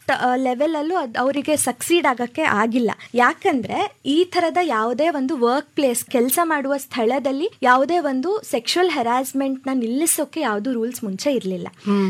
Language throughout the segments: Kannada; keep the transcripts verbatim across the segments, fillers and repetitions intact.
ಲೆವೆಲ್ ಅಲ್ಲೂ ಅದು ಅವರಿಗೆ ಸಕ್ಸೀಡ್ ಆಗಕ್ಕೆ ಆಗಿಲ್ಲ. ಯಾಕಂದ್ರೆ ಈ ತರದ ಯಾವುದೇ ಒಂದು ವರ್ಕ್ ಪ್ಲೇಸ್, ಕೆಲಸ ಮಾಡುವ ಸ್ಥಳದಲ್ಲಿ ಯಾವುದೇ ಒಂದು ಸೆಕ್ಷುವಲ್ ಹರಾಸ್ಮೆಂಟ್ ನ ನಿಲ್ಲಿಸೋಕೆ ಯಾವುದು ರೂಲ್ಸ್ ಮುಂಚೆ ಇರಲಿಲ್ಲ.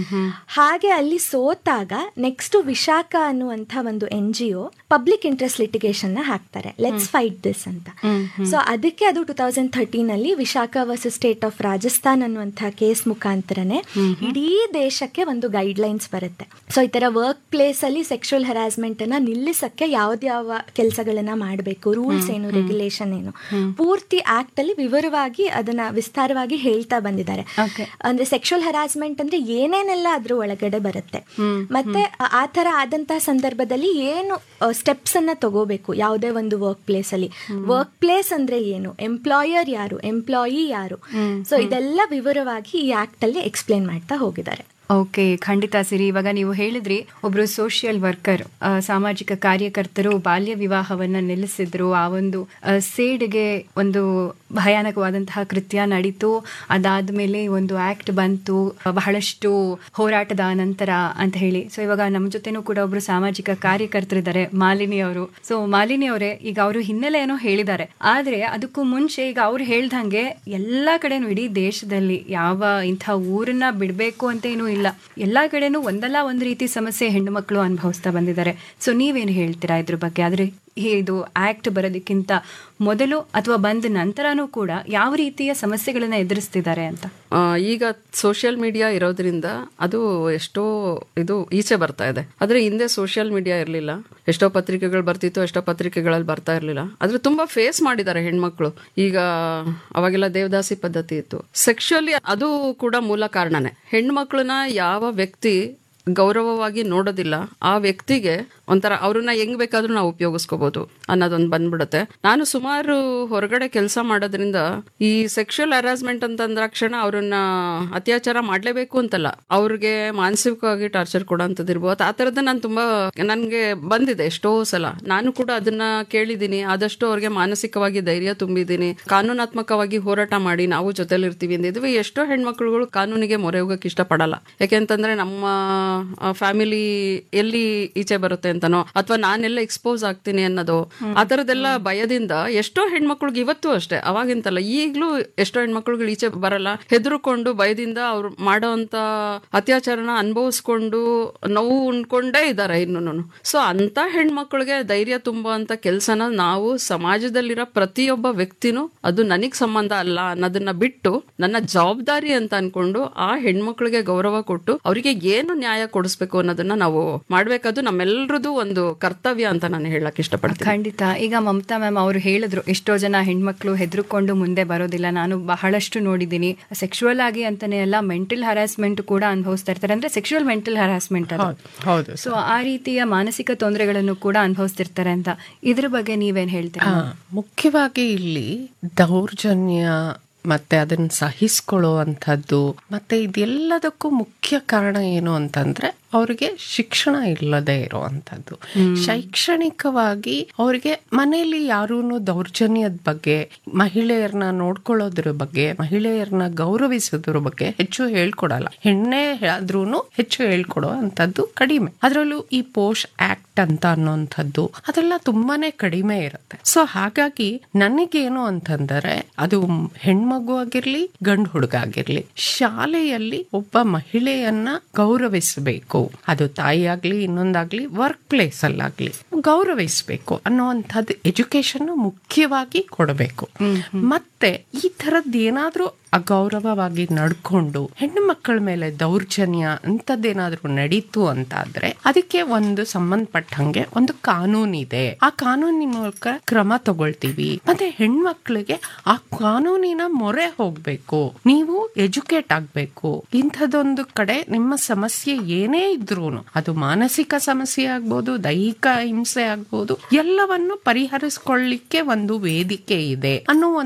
ಹಾಗೆ ಅಲ್ಲಿ ಸೋತಾಗ ನೆಕ್ಸ್ಟ್ ವಿಶಾಖ ಅನ್ನುವಂಥ ಒಂದು N G O public interest litigation ನ ಹಾಕ್ತಾರೆ, ಲೆಟ್ಸ್ ಫೈಟ್ ದಿಸ್ ಅಂತ. ಸೊ ಅದಕ್ಕೆ ಅದು ಟೂ ತೌಸಂಡ್ ಥರ್ಟೀನ್ ಅಲ್ಲಿ Vishakha versus state of Rajasthan ಅನ್ನುವಂಥ ಕೇಸ್ ಮುಖಾಂತರನೇ ಇಡೀ ದೇಶಕ್ಕೆ ಒಂದು ಗೈಡ್ ಲೈನ್ಸ್ ಬರುತ್ತೆ. ಸೊ ಈ ತರ ವರ್ಕ್ ಪ್ಲೇಸ್ ಅಲ್ಲಿ ಸೆಕ್ಷುವಲ್ ಹರಾಸ್ಮೆಂಟ್ ಅನ್ನ ನಿಲ್ಲಿಸಕ್ಕೆ ಯಾವ್ದ್ಯಾವ ಕೆಲಸಗಳನ್ನ ಮಾಡಬೇಕು, ರೂಲ್ಸ್ ಏನು, ರೆಗ್ಯುಲೇಷನ್ ಏನು, ಪೂರ್ತಿ ಆಕ್ಟ್ ಅಲ್ಲಿ ವಿವರವಾಗಿ ಅದನ್ನ ವಿಸ್ತಾರವಾಗಿ ಹೇಳ್ತಾ ಬಂದಿದ್ದಾರೆ. ಅಂದ್ರೆ ಸೆಕ್ಷುವಲ್ ಹರಾಸ್ಮೆಂಟ್ ಅಂದ್ರೆ ಏನೇನೆಲ್ಲ ಅದ್ರ ಒಳಗಡೆ ಬರುತ್ತೆ, ಮತ್ತೆ ಆ ತರ ಆದಂತಹ ಸಂದರ್ಭದಲ್ಲಿ ಏನು ಸ್ಟೆಪ್ಸ್ ಅನ್ನ ತಗೋಬೇಕು ಯಾವುದೇ ಒಂದು ವರ್ಕ್ ಪ್ಲೇಸ್ ಅಲ್ಲಿ. ವರ್ಕ್ ಪ್ಲೇಸ್ ಅಂದ್ರೆ ಏನು, ಎಂಪ್ಲಾಯರ್ ಯಾರು, ಎಂಪ್ಲಾಯಿ ಯಾರು, ಸೊ ಇದೆಲ್ಲ ವಿವರವಾಗಿ ಈ ಆಕ್ಟ್ ಅಲ್ಲಿ ಎಕ್ಸ್ಪ್ಲೇನ್ ಮಾಡ್ತಾ ಹೋಗಿದ್ದಾರೆ. ಓಕೆ, ಖಂಡಿತ ಸಿರಿ. ಇವಾಗ ನೀವು ಹೇಳಿದ್ರಿ ಒಬ್ರು ಸೋಷಿಯಲ್ ವರ್ಕರ್, ಸಾಮಾಜಿಕ ಕಾರ್ಯಕರ್ತರು ಬಾಲ್ಯ ವಿವಾಹವನ್ನ ನಿಲ್ಲಿಸಿದ್ರು. ಆ ಒಂದು ಸೇಡ್ಗೆ ಒಂದು ಭಯಾನಕವಾದಂತಹ ಕೃತ್ಯ ನಡೀತು. ಅದಾದ್ಮೇಲೆ ಒಂದು ಆಕ್ಟ್ ಬಂತು ಬಹಳಷ್ಟು ಹೋರಾಟದ ನಂತರ ಅಂತ ಹೇಳಿ. ಸೊ ಇವಾಗ ನಮ್ಮ ಜೊತೆನೂ ಕೂಡ ಒಬ್ರು ಸಾಮಾಜಿಕ ಕಾರ್ಯಕರ್ತರಿದ್ದಾರೆ, ಮಾಲಿನಿ ಅವರು. ಸೊ ಮಾಲಿನಿ ಅವರೇ, ಈಗ ಅವರು ಹಿನ್ನೆಲೆ ಏನೋ ಹೇಳಿದ್ದಾರೆ, ಆದ್ರೆ ಅದಕ್ಕೂ ಮುಂಚೆ ಈಗ ಅವ್ರು ಹೇಳ್ದಂಗೆ ಎಲ್ಲಾ ಕಡೆನೂ ಇಡೀ ದೇಶದಲ್ಲಿ ಯಾವ ಇಂಥ ಊರನ್ನ ಬಿಡ್ಬೇಕು ಅಂತ ಏನು ಇಲ್ಲ, ಎಲ್ಲಾ ಕಡೆನೂ ಒಂದಲ್ಲ ಒಂದು ರೀತಿ ಸಮಸ್ಯೆ ಹೆಣ್ಣು ಮಕ್ಕಳು ಅನುಭವಿಸ್ತಾ ಬಂದಿದ್ದಾರೆ. ಸೊ ನೀವೇನು ಹೇಳ್ತೀರಾ ಇದ್ರ ಬಗ್ಗೆ? ಆದ್ರೆ ಇದು ಆಕ್ಟ್ ಬರೋದಕ್ಕಿಂತ ಮೊದಲು ಅಥವಾ ಬಂದ ನಂತರನೂ ಕೂಡ ಯಾವ ರೀತಿಯ ಸಮಸ್ಯೆಗಳನ್ನ ಎದುರಿಸ್ತಿದ್ದಾರೆ ಅಂತ? ಈಗ ಸೋಷಿಯಲ್ ಮೀಡಿಯಾ ಇರೋದ್ರಿಂದ ಅದು ಎಷ್ಟೋ ಇದು ಈಚೆ ಬರ್ತಾ ಇದೆ. ಆದ್ರೆ ಹಿಂದೆ ಸೋಷಿಯಲ್ ಮೀಡಿಯಾ ಇರಲಿಲ್ಲ, ಎಷ್ಟೋ ಪತ್ರಿಕೆಗಳು ಬರ್ತಿತ್ತು, ಎಷ್ಟೋ ಪತ್ರಿಕೆಗಳಲ್ಲಿ ಬರ್ತಾ ಇರಲಿಲ್ಲ. ಆದ್ರೆ ತುಂಬಾ ಫೇಸ್ ಮಾಡಿದ್ದಾರೆ ಹೆಣ್ಮಕ್ಳು. ಈಗ ಅವಾಗೆಲ್ಲ ದೇವದಾಸಿ ಪದ್ಧತಿ ಇತ್ತು. ಸೆಕ್ಷುವಲಿ ಅದು ಕೂಡ ಮೂಲ ಕಾರಣನೇ. ಹೆಣ್ಮಕ್ಳನ್ನ ಯಾವ ವ್ಯಕ್ತಿ ಗೌರವವಾಗಿ ನೋಡೋದಿಲ್ಲ, ಆ ವ್ಯಕ್ತಿಗೆ ಒಂಥರ ಅವ್ರನ್ನ ಹೆಂಗ್ ಬೇಕಾದ್ರೂ ನಾವು ಉಪಯೋಗಿಸ್ಕೋಬಹುದು ಅನ್ನೋದೊಂದು ಬಂದ್ಬಿಡುತ್ತೆ. ನಾನು ಸುಮಾರು ಹೊರಗಡೆ ಕೆಲಸ ಮಾಡೋದ್ರಿಂದ ಈ ಸೆಕ್ಷುವಲ್ ಹರಾಸ್ಮೆಂಟ್ ಅಂತ ಅಂದ್ರಕ್ಷಣ ಅವ್ರನ್ನ ಅತ್ಯಾಚಾರ ಮಾಡ್ಲೇಬೇಕು ಅಂತಲ್ಲ, ಅವ್ರಿಗೆ ಮಾನಸಿಕವಾಗಿ ಟಾರ್ಚರ್ ಕೊಡೋ ಅಂತದಿರ್ಬೋದು. ಆ ತರದ್ದು ನಾನು ತುಂಬಾ ನನ್ಗೆ ಬಂದಿದೆ ಎಷ್ಟೋ ಸಲ. ನಾನು ಕೂಡ ಅದನ್ನ ಕೇಳಿದೀನಿ. ಆದಷ್ಟು ಅವ್ರಿಗೆ ಮಾನಸಿಕವಾಗಿ ಧೈರ್ಯ ತುಂಬಿದ್ದೀನಿ. ಕಾನೂನಾತ್ಮಕವಾಗಿ ಹೋರಾಟ ಮಾಡಿ ನಾವು ಜೊತೆಲಿರ್ತೀವಿ ಅಂದಿದ್ವಿ. ಎಷ್ಟೋ ಹೆಣ್ಮಕ್ಳುಗಳು ಕಾನೂನಿಗೆ ಮೊರೆ ಹೋಗಕ್ಕೆ ಇಷ್ಟಪಡಲ್ಲ. ಯಾಕೆಂತಂದ್ರೆ ನಮ್ಮ ಫ್ಯಾಮಿಲಿ ಎಲ್ಲಿ ಈಚೆ ಬರುತ್ತೆ ಅಂತನೋ, ಅಥವಾ ನಾನೆಲ್ಲ ಎಕ್ಸ್ಪೋಸ್ ಆಗ್ತೀನಿ ಅನ್ನೋದು, ಆ ತರದೆಲ್ಲ ಭಯದಿಂದ ಎಷ್ಟೋ ಹೆಣ್ಮಕ್ಳಿಗೆ ಇವತ್ತು ಅಷ್ಟೇ, ಅವಾಗಿಂತಲ್ಲ ಈಗ್ಲೂ ಎಷ್ಟೋ ಹೆಣ್ಮಕ್ಳುಗಳು ಈಚೆ ಬರಲ್ಲ. ಹೆದರ್ಕೊಂಡು ಭಯದಿಂದ ಅವ್ರು ಮಾಡೋಂತ ಅತ್ಯಾಚಾರನ ಅನುಭವಿಸ್ಕೊಂಡು ನೋವು ಉಣ್ಕೊಂಡೇ ಇದ್ದಾರೆ ಇನ್ನೂ. ಸೊ ಅಂತ ಹೆಣ್ಮಕ್ಳಿಗೆ ಧೈರ್ಯ ತುಂಬುವಂತ ಕೆಲ್ಸನ ನಾವು ಸಮಾಜದಲ್ಲಿರೋ ಪ್ರತಿಯೊಬ್ಬ ವ್ಯಕ್ತಿನೂ ಅದು ನನಗ್ ಸಂಬಂಧ ಅಲ್ಲ ಅನ್ನೋದನ್ನ ಬಿಟ್ಟು ನನ್ನ ಜವಾಬ್ದಾರಿ ಅಂತ ಅನ್ಕೊಂಡು ಆ ಹೆಣ್ಮಕ್ಳಿಗೆ ಗೌರವ ಕೊಟ್ಟು ಅವರಿಗೆ ಏನು ನ್ಯಾಯ ಕೊಡಿಸ್ಬೇಕು ಅನ್ನೋದನ್ನ ನಾವು ಮಾಡ್ಬೇಕಾದ್ದು ನಮ್ಮೆಲ್ಲರದು ಒಂದು ಕರ್ತವ್ಯ ಅಂತ ನಾನು ಹೇಳಕ್ ಇಷ್ಟಪಡ್ತೀನಿ. ಖಂಡಿತ. ಈಗ ಮಮತಾ ಮ್ಯಾಮ್ ಅವರು ಹೇಳಿದ್ರು, ಎಷ್ಟೋ ಜನ ಹೆಣ್ಮಕ್ಳು ಹೆದರ್ಕೊಂಡು ಮುಂದೆ ಬರೋದಿಲ್ಲ. ನಾನು ಬಹಳಷ್ಟು ನೋಡಿದ್ದೀನಿ. ಸೆಕ್ಷುವಲ್ ಆಗಿ ಅಂತಾನೆ ಎಲ್ಲ ಮೆಂಟಲ್ ಹರಾಸ್ಮೆಂಟ್ ಕೂಡ ಅನುಭವಿಸ್ತಾ ಇರ್ತಾರೆ. ಅಂದ್ರೆ ಸೆಕ್ಷುವಲ್ ಮೆಂಟಲ್ ಹರಾಸ್ಮೆಂಟ್ ಅದು. ಸೊ ಆ ರೀತಿಯ ಮಾನಸಿಕ ತೊಂದರೆಗಳನ್ನು ಕೂಡ ಅನುಭವಿಸ್ತಿರ್ತಾರೆ ಅಂತ. ಇದ್ರ ಬಗ್ಗೆ ನೀವೇನ್ ಹೇಳ್ತೀರಾ? ಮುಖ್ಯವಾಗಿ ಇಲ್ಲಿ ದೌರ್ಜನ್ಯ ಮತ್ತೆ ಅದನ್ನ ಸಹಿಸ್ಕೊಳ್ಳೋ ಅಂಥದ್ದು, ಮತ್ತೆ ಇದೆಲ್ಲದಕ್ಕೂ ಮುಖ್ಯ ಕಾರಣ ಏನು ಅಂತಂದ್ರೆ ಅವ್ರಿಗೆ ಶಿಕ್ಷಣ ಇಲ್ಲದೆ ಇರುವಂತದ್ದು. ಶೈಕ್ಷಣಿಕವಾಗಿ ಅವ್ರಿಗೆ ಮನೆಯಲ್ಲಿ ಯಾರೂನು ದೌರ್ಜನ್ಯದ ಬಗ್ಗೆ, ಮಹಿಳೆಯರನ್ನ ನೋಡ್ಕೊಳ್ಳೋದ್ರ ಬಗ್ಗೆ, ಮಹಿಳೆಯರನ್ನ ಗೌರವಿಸೋದ್ರ ಬಗ್ಗೆ ಹೆಚ್ಚು ಹೇಳ್ಕೊಡಲ್ಲ. ಹೆಣ್ಣೆ ಆದ್ರೂನು ಹೆಚ್ಚು ಹೇಳ್ಕೊಡೋ ಅಂತದ್ದು ಕಡಿಮೆ. ಅದರಲ್ಲೂ ಈ ಪೋಷ್ ಆಕ್ಟ್ ಅಂತ ಅನ್ನೋಂಥದ್ದು ಅದೆಲ್ಲ ತುಂಬಾನೇ ಕಡಿಮೆ ಇರುತ್ತೆ. ಸೊ ಹಾಗಾಗಿ ನನಗೇನು ಅಂತಂದರೆ, ಅದು ಹೆಣ್ಮಗು ಆಗಿರ್ಲಿ ಗಂಡು ಹುಡುಗ ಆಗಿರ್ಲಿ, ಶಾಲೆಯಲ್ಲಿ ಒಬ್ಬ ಮಹಿಳೆಯನ್ನ ಗೌರವಿಸಬೇಕು. ಅದು ತಾಯಿ ಆಗ್ಲಿ ಇನ್ನೊಂದಾಗ್ಲಿ ವರ್ಕ್ ಪ್ಲೇಸ್ ಅಲ್ಲಾಗ್ಲಿ ಗೌರವಿಸಬೇಕು ಅನ್ನೋವಂಥದ್ದು ಎಜುಕೇಶನ್ ಮುಖ್ಯವಾಗಿ ಕೊಡಬೇಕು. ಮತ್ತೆ ಈ ತರದ್ ಏನಾದ್ರೂ ಅಗೌರವವಾಗಿ ನಡ್ಕೊಂಡು ಹೆಣ್ಣು ಮಕ್ಕಳ ಮೇಲೆ ದೌರ್ಜನ್ಯ ಅಂತದ್ದೇನಾದ್ರೂ ನಡೀತು ಅಂತಾದ್ರೆ ಅದಕ್ಕೆ ಒಂದು ಸಂಬಂಧಪಟ್ಟಂಗೆ ಒಂದು ಕಾನೂನಿದೆ. ಆ ಕಾನೂನಿನ ಮೂಲಕ ಕ್ರಮ ತಗೊಳ್ತೀವಿ. ಮತ್ತೆ ಹೆಣ್ಮಕ್ಳಿಗೆ ಆ ಕಾನೂನಿನ ಮೊರೆ ಹೋಗ್ಬೇಕು. ನೀವು ಎಜುಕೇಟ್ ಆಗ್ಬೇಕು. ಇಂಥದೊಂದು ಕಡೆ ನಿಮ್ಮ ಸಮಸ್ಯೆ ಏನೇ ಇದ್ರೂನು, ಅದು ಮಾನಸಿಕ ಸಮಸ್ಯೆ ಆಗ್ಬೋದು, ದೈಹಿಕ ಹಿಂಸೆ ಆಗ್ಬೋದು, ಎಲ್ಲವನ್ನು ಪರಿಹರಿಸ್ಕೊಳ್ಳಿಕ್ಕೆ ಒಂದು ವೇದಿಕೆ ಇದೆ ಅನ್ನುವಂತ ಶಿಕ್ಷಣ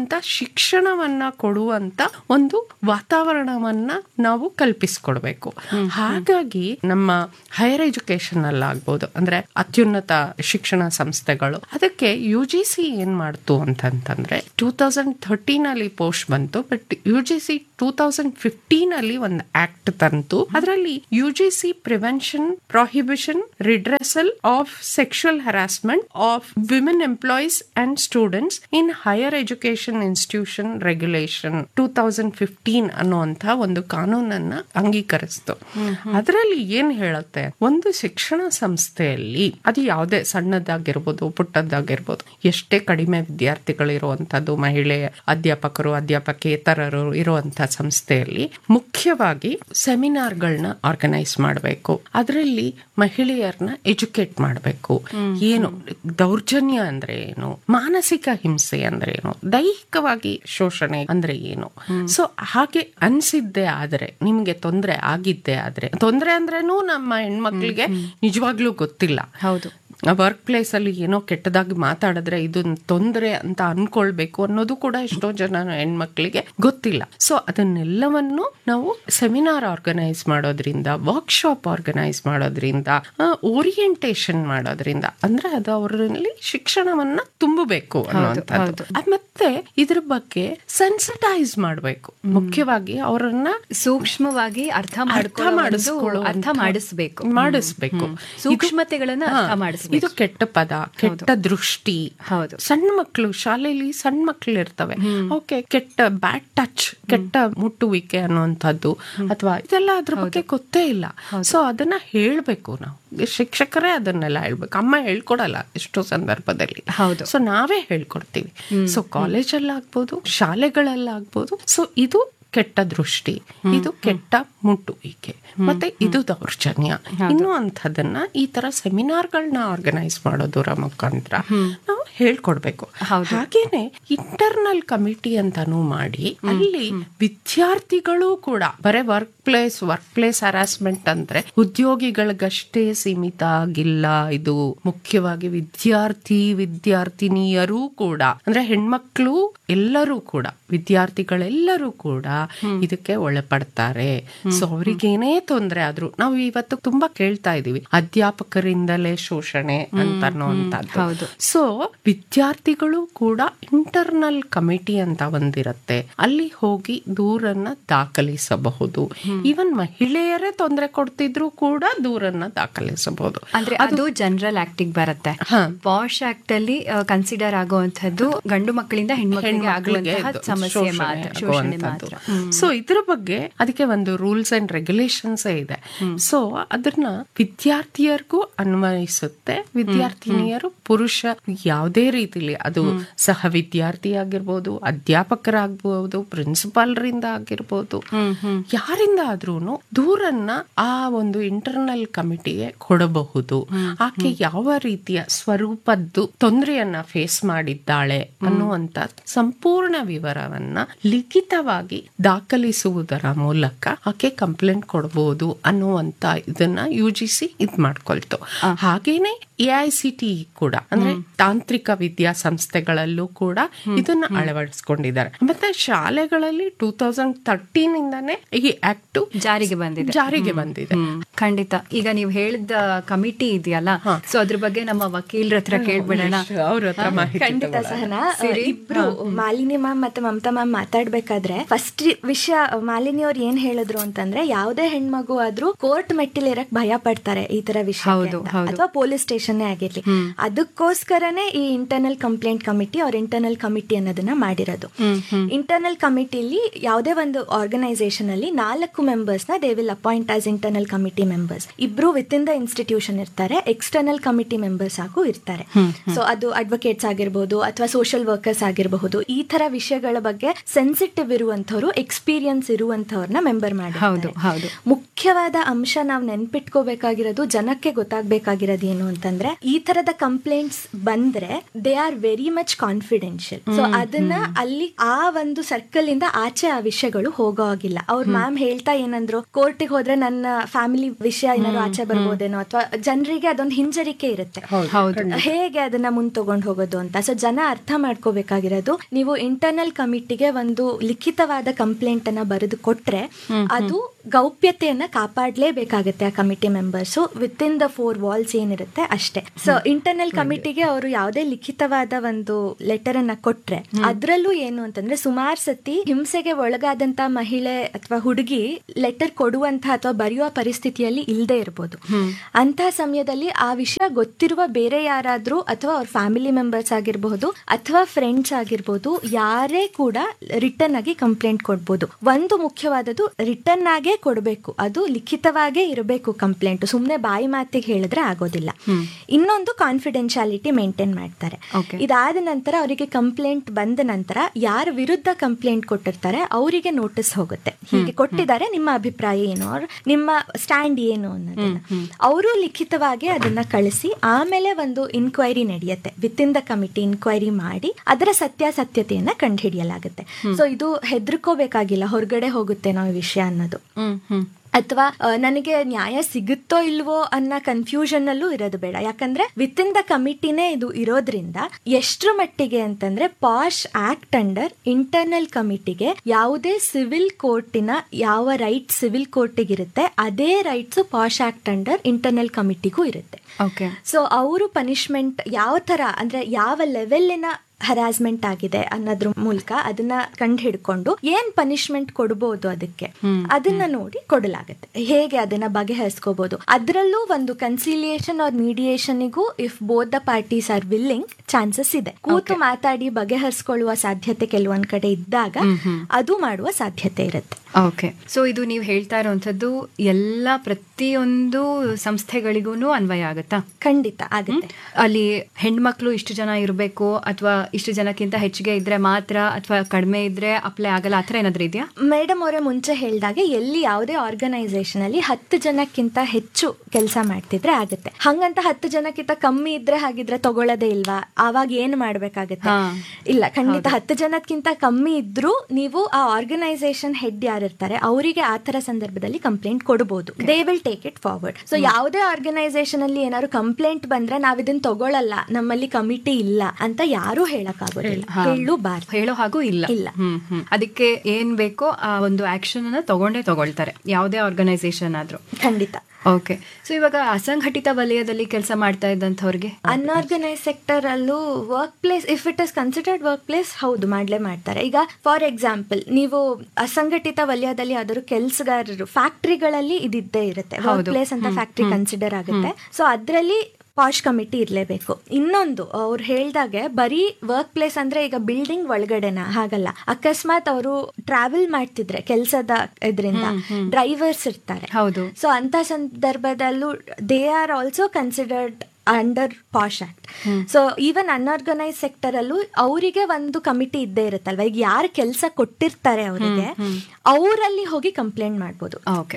ಶಿಕ್ಷಣವನ್ನ ಕೊಡುವಂತ ಒಂದು ವಾತಾವರಣವನ್ನ ನಾವು ಕಲ್ಪಿಸ್ಕೊಡ್ಬೇಕು. ಹಾಗಾಗಿ ನಮ್ಮ ಹೈಯರ್ ಎಜುಕೇಶನ್ ಅಲ್ಲಾಗ್ಬೋದು, ಅಂದ್ರೆ ಅತ್ಯುನ್ನತ ಶಿಕ್ಷಣ ಸಂಸ್ಥೆಗಳು, ಅದಕ್ಕೆ ಯು ಜಿ ಸಿ ಏನ್ ಮಾಡ್ತು ಅಂತಂತಂದ್ರೆ ಟೂ ತೌಸಂಡ್ ಥರ್ಟೀನ್ ಅಲ್ಲಿ ಪೋಸ್ಟ್ ಬಂತು, but U G C two thousand fifteen ಅಲ್ಲಿ ಒಂದು ಆಕ್ಟ್ ತಂತು. ಅದರಲ್ಲಿ U G C prevention, prohibition, redressal of sexual harassment of women employees and students in higher education institution regulation two thousand fifteen ಅನ್ನುವಂತ ಒಂದು ಕಾನೂನನ್ನ ಅಂಗೀಕರಿಸ್ತು. ಅದರಲ್ಲಿ ಏನ್ ಹೇಳುತ್ತೆ, ಒಂದು ಶಿಕ್ಷಣ ಸಂಸ್ಥೆಯಲ್ಲಿ ಅದು ಯಾವುದೇ ಸಣ್ಣದಾಗಿರ್ಬೋದು ಪುಟ್ಟದ್ದಾಗಿರ್ಬೋದು, ಎಷ್ಟೇ ಕಡಿಮೆ ವಿದ್ಯಾರ್ಥಿಗಳಿರುವಂತದ್ದು, ಮಹಿಳೆ ಅಧ್ಯಾಪಕರು ಅಧ್ಯಾಪಕೇತರರು ಇರುವಂತ ಸಂಸ್ಥೆಯಲ್ಲಿ ಮುಖ್ಯವಾಗಿ ಸೆಮಿನಾರ್ಗಳನ್ನ ಆರ್ಗನೈಸ್ ಮಾಡಬೇಕು. ಅದರಲ್ಲಿ ಮಹಿಳೆಯರನ್ನ ಎಜುಕೇಟ್ ಮಾಡಬೇಕು. ಏನು ದೌರ್ಜನ್ಯ ಅಂದ್ರೆ ಏನು, ಮಾನಸಿಕ ಹಿಂಸೆ ಅಂದ್ರೆ ಏನು, ದೈಹಿಕವಾಗಿ ಶೋಷಣೆ ಅಂದ್ರೆ ಏನು. ಸೊ ಹಾಗೆ ಅನ್ಸಿದ್ದೆ ಆದ್ರೆ, ನಿಮ್ಗೆ ತೊಂದರೆ ಆಗಿದ್ದೆ ಆದ್ರೆ, ತೊಂದರೆ ಅಂದ್ರೇನು ನಮ್ಮ ಹೆಣ್ಮಕ್ಳಿಗೆ ನಿಜವಾಗ್ಲೂ ಗೊತ್ತಿಲ್ಲ. ಹೌದು, ವರ್ಕ್ ಪ್ಲೇಸ್ ಅಲ್ಲಿ ಏನೋ ಕೆಟ್ಟದಾಗಿ ಮಾತಾಡಿದ್ರೆ ಇದು ತೊಂದರೆ ಅಂತ ಅನ್ಕೊಳ್ಬೇಕು ಅನ್ನೋದು ಕೂಡ ಎಷ್ಟೋ ಜನ ಹೆಣ್ಮಕ್ಳಿಗೆ ಗೊತ್ತಿಲ್ಲ. ಸೊ ಅದನ್ನೆಲ್ಲವನ್ನು ನಾವು ಸೆಮಿನಾರ್ ಆರ್ಗನೈಸ್ ಮಾಡೋದ್ರಿಂದ, ವರ್ಕ್ಶಾಪ್ ಆರ್ಗನೈಸ್ ಮಾಡೋದ್ರಿಂದ, ಓರಿಯೆಂಟೇಶನ್ ಮಾಡೋದ್ರಿಂದ, ಅಂದ್ರೆ ಅದು ಅವರಲ್ಲಿ ಶಿಕ್ಷಣವನ್ನ ತುಂಬಬೇಕು ಅನ್ನುವಂಥದ್ದು. ಮತ್ತೆ ಇದ್ರ ಬಗ್ಗೆ ಸೆನ್ಸಿಟೈಸ್ ಮಾಡಬೇಕು. ಮುಖ್ಯವಾಗಿ ಅವರನ್ನ ಸೂಕ್ಷ್ಮವಾಗಿ ಅರ್ಥ ಮಾಡಿಸ್ಕೊಳ್ಳೋ ಅರ್ಥ ಮಾಡಿಸ್ಬೇಕು ಮಾಡಿಸ್ಬೇಕು ಸೂಕ್ಷ್ಮತೆಗಳನ್ನ ಅರ್ಥ ಮಾಡಿಸ್ಬೇಕು. ಇದು ಕೆಟ್ಟ ಪದ, ಕೆಟ್ಟ ದೃಷ್ಟಿ. ಹೌದು, ಸಣ್ಣ ಮಕ್ಕಳು ಶಾಲೆಯಲ್ಲಿ ಸಣ್ಣ ಮಕ್ಕಳು ಇರ್ತವೆ, ಓಕೆ, ಕೆಟ್ಟ ಬ್ಯಾಡ್ ಟಚ್, ಕೆಟ್ಟ ಮುಟ್ಟುವಿಕೆ ಅನ್ನುವಂಥದ್ದು ಅಥವಾ ಇದೆಲ್ಲ ಅದ್ರ ಬಗ್ಗೆ ಗೊತ್ತೇ ಇಲ್ಲ. ಸೊ ಅದನ್ನ ಹೇಳ್ಬೇಕು, ನಾವು ಶಿಕ್ಷಕರೇ ಅದನ್ನೆಲ್ಲ ಹೇಳ್ಬೇಕು. ಅಮ್ಮ ಹೇಳ್ಕೊಡಲ್ಲ ಎಷ್ಟೋ ಸಂದರ್ಭದಲ್ಲಿ. ಹೌದು, ಸೊ ನಾವೇ ಹೇಳ್ಕೊಡ್ತೀವಿ. ಸೊ ಕಾಲೇಜಲ್ಲಾಗ್ಬೋದು, ಶಾಲೆಗಳಲ್ಲಾಗ್ಬೋದು. ಸೊ ಇದು ಕೆಟ್ಟ ದೃಷ್ಟಿ, ಇದು ಕೆಟ್ಟ ಮುಟ್ಟುವಿಕೆ, ಮತ್ತೆ ಇದು ದೌರ್ಜನ್ಯ ಇನ್ನು ಅಂಥದನ್ನ ಈ ತರ ಸೆಮಿನಾರ್ಗಳನ್ನ ಆರ್ಗನೈಸ್ ಮಾಡೋದರ ಮುಖಾಂತರ ನಾವು ಹೇಳ್ಕೊಡ್ಬೇಕು. ಹಾಗೇನೆ ಇಂಟರ್ನಲ್ ಕಮಿಟಿ ಅಂತಾನು ಮಾಡಿ ಅಲ್ಲಿ ವಿದ್ಯಾರ್ಥಿಗಳು ಕೂಡ ಬರೇ work place work place harassment ಅಂದ್ರೆ ಉದ್ಯೋಗಿಗಳಿಗಷ್ಟೇ ಸೀಮಿತ ಆಗಿಲ್ಲ. ಇದು ಮುಖ್ಯವಾಗಿ ವಿದ್ಯಾರ್ಥಿ ವಿದ್ಯಾರ್ಥಿನಿಯರು ಕೂಡ, ಅಂದ್ರೆ ಹೆಣ್ಮಕ್ಳು ಎಲ್ಲರೂ ಕೂಡ, ವಿದ್ಯಾರ್ಥಿಗಳೆಲ್ಲರೂ ಕೂಡ ಇದಕ್ಕೆ ಒಳಪಡ್ತಾರೆ. ಸೊ ಅವ್ರಿಗೇನೇ ತೊಂದರೆ ಆದ್ರೂ, ನಾವು ಇವತ್ತು ತುಂಬಾ ಕೇಳ್ತಾ ಇದೀವಿ ಅಧ್ಯಾಪಕರಿಂದಲೇ ಶೋಷಣೆ ಅಂತ ಅನ್ನೋಂಥದ್ದು. ಸೊ ವಿದ್ಯಾರ್ಥಿಗಳು ಕೂಡ ಇಂಟರ್ನಲ್ ಕಮಿಟಿ ಅಂತ ಒಂದಿರತ್ತೆ, ಅಲ್ಲಿ ಹೋಗಿ ದೂರನ್ನ ದಾಖಲಿಸಬಹುದು. ಈವನ್ ಮಹಿಳೆಯರೇ ತೊಂದರೆ ಕೊಡ್ತಿದ್ರು ಕೂಡ ದೂರನ್ನ ದಾಖಲಿಸಬಹುದು. ಅಂದ್ರೆ ಅದು ಜನರಲ್ ಆಕ್ಟಿಗೆ ಬರುತ್ತೆ. ಪಾಶ್ ಆಕ್ಟ್ ಅಲ್ಲಿ ಕನ್ಸಿಡರ್ ಆಗುವಂತದ್ದು ಗಂಡು ಮಕ್ಕಳಿಂದ ಹೆಣ್ಮಕ್ಳಿಗೆ ಆಗುವಂತಹ ಸಮಸ್ಯೆ ಮಾತ್ರ, ಶೋಷಣೆ ಮಾತ್ರ. ಸೊ ಇದ್ರ ಬಗ್ಗೆ ಅದಕ್ಕೆ ಒಂದು ರೂಲ್ಸ್ ಅಂಡ್ ರೆಗ್ಯುಲೇಷನ್ಸ್ ಇದೆ. ಸೊ ಅದನ್ನ ವಿದ್ಯಾರ್ಥಿಯರಿಗೂ ಅನ್ವಯಿಸುತ್ತೆ. ವಿದ್ಯಾರ್ಥಿನಿಯರು ಪುರುಷ ಯಾವುದೇ ರೀತಿಲಿ, ಅದು ಸಹ ವಿದ್ಯಾರ್ಥಿ ಆಗಿರ್ಬೋದು, ಅಧ್ಯಾಪಕರಾಗಬಹುದು, ಪ್ರಿನ್ಸಿಪಾಲ್ರಿಂದ ಆಗಿರ್ಬೋದು, ಯಾರಿಂದ ಆದ್ರೂ ದೂರನ್ನ ಆ ಒಂದು ಇಂಟರ್ನಲ್ ಕಮಿಟಿಗೆ ಕೊಡಬಹುದು. ಆಕೆ ಯಾವ ರೀತಿಯ ಸ್ವರೂಪದ್ದು ತೊಂದರೆಯನ್ನ ಫೇಸ್ ಮಾಡಿದ್ದಾಳೆ ಅನ್ನುವಂತ ಸಂಪೂರ್ಣ ವಿವರವನ್ನ ಲಿಖಿತವಾಗಿ ದಾಖಲಿಸುವುದರ ಮೂಲಕ ಆಕೆ ಕಂಪ್ಲೇಂಟ್ ಕೊಡಬಹುದು ಅನ್ನುವಂತ ಇದನ್ನ ಯು ಜಿ ಸಿ ಇದ್ ಮಾಡ್ಕೊಳ್ತು. ಹಾಗೇನೆ ಎ ಐ ಸಿ ಟಿ ಕೂಡ, ಅಂದ್ರೆ ತಾಂತ್ರಿಕ ವಿದ್ಯಾಸಂಸ್ಥೆಗಳಲ್ಲೂ ಕೂಡ ಇದನ್ನ ಅಳವಡಿಸ್ಕೊಂಡಿದ್ದಾರೆ. ಮತ್ತೆ ಶಾಲೆಗಳಲ್ಲಿ ಟೂ ತೌಸಂಡ್ ತರ್ಟೀನ್ ಇಂದಾನೆ ಈ ಆಕ್ಟ್ ಜಾರಿಗೆ ಬಂದಿದೆ ಜಾರಿಗೆ ಬಂದಿದೆ ಖಂಡಿತ. ಈಗ ನೀವು ಹೇಳಿದ ಕಮಿಟಿ ಇದೆಯಲ್ಲ, ಸೊ ಅದ್ರ ಬಗ್ಗೆ ನಮ್ಮ ವಕೀಲರ ಹತ್ರ ಕೇಳ್ಬಿಡೋಣ, ಅವ್ರ ಹತ್ರ ಮಾಹಿತಿ. ಖಂಡಿತ ಸಹನಾ, ಇಬ್ರು ಮಾಲಿನಿ ಮ್ಯಾಮ್ ಮತ್ತೆ ಮಮತಾ ಮ್ಯಾಮ್ ಮಾತಾಡ್ಬೇಕಾದ್ರೆ ಫಸ್ಟ್ ವಿಷಯ ಮಾಲಿನಿ ಅವ್ರು ಏನ್ ಹೇಳಿದ್ರು ಅಂತಂದ್ರೆ, ಯಾವುದೇ ಹೆಣ್ಮಗು ಆದ್ರೂ ಕೋರ್ಟ್ ಮೆಟ್ಟಿಲಿರಕ್ ಭಯ ಪಡ್ತಾರೆ ಈ ತರ ವಿಷಯ, ಅಥವಾ ಪೊಲೀಸ್ ಸ್ಟೇಷನ್ ಆಗಿರ್ಲಿ. ಅದಕ್ಕೋಸ್ಕರನೇ ಈ ಇಂಟರ್ನಲ್ ಕಂಪ್ಲೇಂಟ್ ಕಮಿಟಿ ಅವ್ರ ಇಂಟರ್ನಲ್ ಕಮಿಟಿ ಅನ್ನೋದನ್ನ ಮಾಡಿರೋದು. ಇಂಟರ್ನಲ್ ಕಮಿಟಿಲಿ ಯಾವುದೇ ಒಂದು ಆರ್ಗನೈಸೇಷನ್ ಅಲ್ಲಿ ನಾಲ್ಕು ಮೆಂಬರ್ಸ್ ನ they will appoint as internal committee members. ಇಬ್ರು ವಿತ್ ಇನ್ ದ ಇನ್ಸ್ಟಿಟ್ಯೂಷನ್ ಇರ್ತಾರೆ, ಎಕ್ಸ್ಟರ್ನಲ್ ಕಮಿಟಿ ಮೆಂಬರ್ಸ್ ಆಗು ಇರ್ತಾರೆ. ಸೊ ಅದು ಅಡ್ವೊಕೇಟ್ಸ್ ಆಗಿರ್ಬೋದು ಅಥವಾ ಸೋಷಿಯಲ್ ವರ್ಕರ್ಸ್ ಆಗಿರಬಹುದು. ಈ ತರ ವಿಷಯಗಳ ಬಗ್ಗೆ ಸೆನ್ಸಿಟಿವ್ ಇರುವಂತವ್ರು, ಎಕ್ಸ್ಪೀರಿಯನ್ಸ್ ಇರುವಂತವ್ರನ್ನ ಮೆಂಬರ್ ಮಾಡಿ. ಮುಖ್ಯವಾದ ಅಂಶ ನಾವು ನೆನ್ಪಿಟ್ಕೋಬೇಕಾಗಿರೋದು, ಜನಕ್ಕೆ ಗೊತ್ತಾಗ್ಬೇಕಾಗಿರೋದು ಏನು ಅಂತಂದ್ರೆ, ಈ ತರದ ಕಂಪ್ಲೇಂಟ್ ಕಂಪ್ಲೇಂಟ್ಸ್ ಬಂದ್ರೆ they are very much confidential. So ಅದನ್ನ ಅಲ್ಲಿ ಆ ಒಂದು ಸರ್ಕಲ್ ಇಂದ ಆಚೆ ಆ ವಿಷಯಗಳು ಹೋಗೋ ಆಗಿಲ್ಲ. ಅವ್ರ ಮ್ಯಾಮ್ ಹೇಳ್ತಾ ಏನಂದ್ರು, ಕೋರ್ಟಿಗೆ ಹೋದ್ರೆ ನನ್ನ ಫ್ಯಾಮಿಲಿ ವಿಷಯ ಏನಾದ್ರು ಆಚೆ ಬರ್ಬೋದೇನೋ, ಅಥವಾ ಜನರಿಗೆ ಅದೊಂದು ಹಿಂಜರಿಕೆ ಇರುತ್ತೆ, ಹೇಗೆ ಅದನ್ನ ಮುಂದ್ ತಗೊಂಡ್ ಹೋಗೋದು ಅಂತ. ಸೊ ಜನ ಅರ್ಥ ಮಾಡ್ಕೋಬೇಕಾಗಿರೋದು, ನೀವು ಇಂಟರ್ನಲ್ ಕಮಿಟಿಗೆ ಒಂದು ಲಿಖಿತವಾದ ಕಂಪ್ಲೇಂಟ್ ಅನ್ನ ಬರೆದು ಕೊಟ್ರೆ ಅದು ಗೌಪ್ಯತೆಯನ್ನ ಕಾಪಾಡಲೇಬೇಕಾಗುತ್ತೆ ಆ committee members with in the four walls ಏನಿರುತ್ತೆ ಅಷ್ಟೇ. ಸೊ ಇಂಟರ್ನಲ್ ಕಮಿಟಿಗೆ ಅವರು ಯಾವುದೇ ಲಿಖಿತವಾದ ಒಂದು ಲೆಟರ್ ಅನ್ನ ಕೊಟ್ರೆ ಅದ್ರಲ್ಲೂ ಏನು ಅಂತಂದ್ರೆ, ಸುಮಾರು ಸತಿ ಹಿಂಸೆಗೆ ಒಳಗಾದಂತ ಮಹಿಳೆ ಅಥವಾ ಹುಡುಗಿ ಲೆಟರ್ ಕೊಡುವಂತ ಅಥವಾ ಬರೆಯುವ ಪರಿಸ್ಥಿತಿಯಲ್ಲಿ ಇಲ್ಲದೆ ಇರಬಹುದು. ಅಂತಹ ಸಮಯದಲ್ಲಿ ಆ ವಿಷಯ ಗೊತ್ತಿರುವ ಬೇರೆ ಯಾರಾದ್ರೂ ಅಥವಾ ಅವ್ರ ಫ್ಯಾಮಿಲಿ ಮೆಂಬರ್ಸ್ ಆಗಿರಬಹುದು ಅಥವಾ ಫ್ರೆಂಡ್ಸ್ ಆಗಿರ್ಬೋದು, ಯಾರೇ ಕೂಡ ರಿಟರ್ನ್ ಆಗಿ ಕಂಪ್ಲೇಂಟ್ ಕೊಡ್ಬೋದು. ಒಂದು ಮುಖ್ಯವಾದದ್ದು, ರಿಟರ್ನ್ ಆಗೇ ಕೊಡಬೇಕು, ಅದು ಲಿಖಿತವಾಗೇ ಇರಬೇಕು ಕಂಪ್ಲೇಂಟ್. ಸುಮ್ನೆ ಬಾಯಿ ಮಾತಿಗೆ ಹೇಳಿದ್ರೆ ಆಗೋದಿಲ್ಲ. ಇನ್ನೊಂದು ಕಾನ್ಫಿಡೆನ್ಶಿಯಾಲಿಟಿ ಮೇಂಟೈನ್ ಮಾಡ್ತಾರೆ. ಇದಾದ ನಂತರ ಅವರಿಗೆ ಕಂಪ್ಲೇಂಟ್ ಬಂದ ನಂತರ ಯಾರ ವಿರುದ್ಧ ಕಂಪ್ಲೇಂಟ್ ಕೊಟ್ಟಿರ್ತಾರೆ ಅವರಿಗೆ ನೋಟಿಸ್ ಹೋಗುತ್ತೆ, ಹೀಗೆ ಕೊಟ್ಟಿದ್ದಾರೆ, ನಿಮ್ಮ ಅಭಿಪ್ರಾಯ ಏನು, ನಿಮ್ಮ ಸ್ಟ್ಯಾಂಡ್ ಏನು ಅನ್ನೋದನ್ನ ಅವರು ಲಿಖಿತವಾಗಿ ಅದನ್ನ ಕಳಿಸಿ ಆಮೇಲೆ ಒಂದು ಇನ್ಕ್ವೈರಿ ನಡೆಯುತ್ತೆ. With in the committee inquiry ಮಾಡಿ ಅದರ ಸತ್ಯಾಸತ್ಯತೆಯನ್ನ ಕಂಡುಹಿಡಿಯಲಾಗುತ್ತೆ. ಸೊ ಇದು ಹೆದರ್ಕೋಬೇಕಾಗಿಲ್ಲ, ಹೊರಗಡೆ ಹೋಗುತ್ತೆ ನಾವು ವಿಷಯ ಅನ್ನೋದು, ಅಥವಾ ನನಗೆ ನ್ಯಾಯ ಸಿಗುತ್ತೋ ಇಲ್ವೋ ಅನ್ನೋ ಕನ್ಫ್ಯೂಷನ್ ಅಲ್ಲೂ ಇರೋದು ಬೇಡ. ಯಾಕಂದ್ರೆ ವಿತ್ ಇನ್ ದ ಕಮಿಟಿನೇ ಇದು ಇರೋದ್ರಿಂದ ಎಷ್ಟ್ರ ಮಟ್ಟಿಗೆ ಅಂತಂದ್ರೆ ಪಾಶ್ ಆಕ್ಟ್ ಅಂಡರ್ ಇಂಟರ್ನಲ್ ಕಮಿಟಿಗೆ ಯಾವುದೇ ಸಿವಿಲ್ ಕೋರ್ಟಿನ ಯಾವ ರೈಟ್ ಸಿವಿಲ್ ಕೋರ್ಟಿಗೆ ಇರುತ್ತೆ ಅದೇ rights posh act under internal ಕಮಿಟಿಗೂ ಇರುತ್ತೆ. ಸೊ ಅವರು ಪನಿಷ್ಮೆಂಟ್ ಯಾವ ತರ ಅಂದ್ರೆ ಯಾವ ಲೆವೆಲ್ಲಿನ ಹರಾಸ್ಮೆಂಟ್ ಆಗಿದೆ ಅನ್ನೋದ್ರ ಮೂಲಕ ಅದನ್ನ ಕಂಡು ಹಿಡ್ಕೊಂಡು ಏನ್ ಪನಿಷ್ಮೆಂಟ್ ಕೊಡಬಹುದು ಅದಕ್ಕೆ ಅದನ್ನ ನೋಡಿ ಕೊಡಲಾಗುತ್ತೆ. ಹೇಗೆ ಅದನ್ನ ಬಗೆಹರಿಸ್ಕೋಬಹುದು, ಅದರಲ್ಲೂ ಒಂದು conciliation R ಮೀಡಿಯೇಷನ್ಗೂ if both the parties are willing chances ಇದೆ. ಕೂತು ಮಾತಾಡಿ ಬಗೆಹರಿಸ್ಕೊಳ್ಳುವ ಸಾಧ್ಯತೆ ಕೆಲವೊಂದ್ ಕಡೆ ಇದ್ದಾಗ ಅದು ಮಾಡುವ ಸಾಧ್ಯತೆ ಇರುತ್ತೆ. ಓಕೆ, ಸೊ ಇದು ನೀವು ಹೇಳ್ತಾ ಇರುವಂತದ್ದು ಎಲ್ಲ ಪ್ರತಿಯೊಂದು ಸಂಸ್ಥೆಗಳಿಗೂ ಅನ್ವಯ ಆಗುತ್ತಾ? ಖಂಡಿತ ಆಗುತ್ತೆ. ಅಲ್ಲಿ ಹೆಣ್ಮಕ್ಳು ಇಷ್ಟು ಜನ ಇರಬೇಕು ಅಥವಾ ಇಷ್ಟು ಜನಕ್ಕಿಂತ ಹೆಚ್ಚಿಗೆ ಇದ್ರೆ ಮಾತ್ರ ಅಥವಾ ಕಡಿಮೆ ಇದ್ರೆ ಅಪ್ಲೈ ಆಗಲ್ಲ, ಆತರ ಏನಾದ್ರೂ ಇದೆಯಾ? ಮೇಡಮ್ ಅವರೇ ಮುಂಚೆ ಹೇಳಿದಾಗೆ ಎಲ್ಲಿ ಯಾವುದೇ ಆರ್ಗನೈಸೇಷನ್ ಅಲ್ಲಿ ಹತ್ತು ಜನಕ್ಕಿಂತ ಹೆಚ್ಚು ಕೆಲಸ ಮಾಡ್ತಿದ್ರೆ ಆಗುತ್ತೆ. ಹಂಗಂತ ಹತ್ತು ಜನಕ್ಕಿಂತ ಕಮ್ಮಿ ಇದ್ರೆ ಹಾಗಿದ್ರೆ ತಗೊಳ್ಳೋದೇ ಇಲ್ವಾ? ಆವಾಗ ಏನ್ ಮಾಡ್ಬೇಕಾಗತ್ತೆ? ಇಲ್ಲ, ಖಂಡಿತ ಹತ್ತು ಜನಕ್ಕಿಂತ ಕಮ್ಮಿ ಇದ್ರೂ ನೀವು ಆ ಆರ್ಗನೈಸೇಷನ್ ಹೆಡ್ ಯಾರಿರ್ತಾರೆ ಅವರಿಗೆ ಆ ತರ ಸಂದರ್ಭದಲ್ಲಿ ಕಂಪ್ಲೇಂಟ್ ಕೊಡಬಹುದು. They will take it forward. So ಯಾವುದೇ ಆರ್ಗನೈಸೇಷನ್ ಅಲ್ಲಿ ಏನಾದ್ರು ಕಂಪ್ಲೇಂಟ್ ಬಂದ್ರೆ ನಾವ್ ಇದನ್ನ ತಗೊಳ್ಳಲ್ಲ, ನಮ್ಮಲ್ಲಿ ಕಮಿಟಿ ಇಲ್ಲ ಅಂತ ಯಾರು ಹೇಳಕ್ಕಾಗೋದಿಲ್ಲ, ಹೇಳಬಾರ್ದು, ಹೇಳೋ ಹಾಗೂ ಇಲ್ಲ. ಇಲ್ಲ ಅದಕ್ಕೆ ಏನ್ ಬೇಕೋ ಆ ಒಂದು ಆಕ್ಷನ್ ಅನ್ನ ತಗೊಂಡೇ ತಗೊಳ್ತಾರೆ ಯಾವುದೇ ಆರ್ಗನೈಸೇಷನ್ ಆದ್ರೂ. ಖಂಡಿತ. ಓಕೆ, ಸೊ ಇವಾಗ ಅಸಂಘಟಿತ ವಲಯದಲ್ಲಿ ಕೆಲಸ ಮಾಡ್ತಾ ಇದ್ದಂಥವ್ರಿಗೆ, ಅನ್ಆರ್ಗನೈಸ್ ಸೆಕ್ಟರ್ ಅಲ್ಲೂ work place if it is considered work place, ಹೌದು ಮಾಡ್ಲೇ ಮಾಡ್ತಾರೆ. ಈಗ ಫಾರ್ ಎಕ್ಸಾಂಪಲ್ ನೀವು ಅಸಂಘಟಿತ ವಲಯದಲ್ಲಿ ಯಾವ್ದಾದ್ರು ಕೆಲಸಗಾರರು ಫ್ಯಾಕ್ಟ್ರಿಗಳಲ್ಲಿ ಇದಿದ್ದೇ ಇರುತ್ತೆ, ವರ್ಕ್ ಪ್ಲೇಸ್ ಅಂತ ಫ್ಯಾಕ್ಟ್ರಿ ಕನ್ಸಿಡರ್ ಆಗುತ್ತೆ. ಸೊ ಅದ್ರಲ್ಲಿ ಪಾಶ್ ಕಮಿಟಿ ಇರ್ಲೇಬೇಕು. ಇನ್ನೊಂದು ಅವ್ರು ಹೇಳ್ದಾಗೆ ಬರೀ ವರ್ಕ್ ಪ್ಲೇಸ್ ಅಂದ್ರೆ ಈಗ ಬಿಲ್ಡಿಂಗ್ ಒಳಗಡೆನ ಹಾಗಲ್ಲ, ಅಕಸ್ಮಾತ್ ಅವರು ಟ್ರಾವೆಲ್ ಮಾಡ್ತಿದ್ರೆ ಕೆಲಸದ ಇದರಿಂದ ಡ್ರೈವರ್ಸ್ ಇರ್ತಾರೆ. ಹೌದು. ಸೊ ಅಂತ ಸಂದರ್ಭದಲ್ಲೂ they are also considered under posh act. So even unorganised sector ಅಲ್ಲೂ ಅವರಿಗೆ ಒಂದು ಕಮಿಟಿ ಇದ್ದೇ ಇರುತ್ತಲ್ವಾ, ಈಗ ಯಾರು ಕೆಲಸ ಕೊಟ್ಟಿರ್ತಾರೆ ಅವರಿಗೆ ಅವರಲ್ಲಿ ಹೋಗಿ ಕಂಪ್ಲೇಂಟ್ ಮಾಡ್ಬೋದು.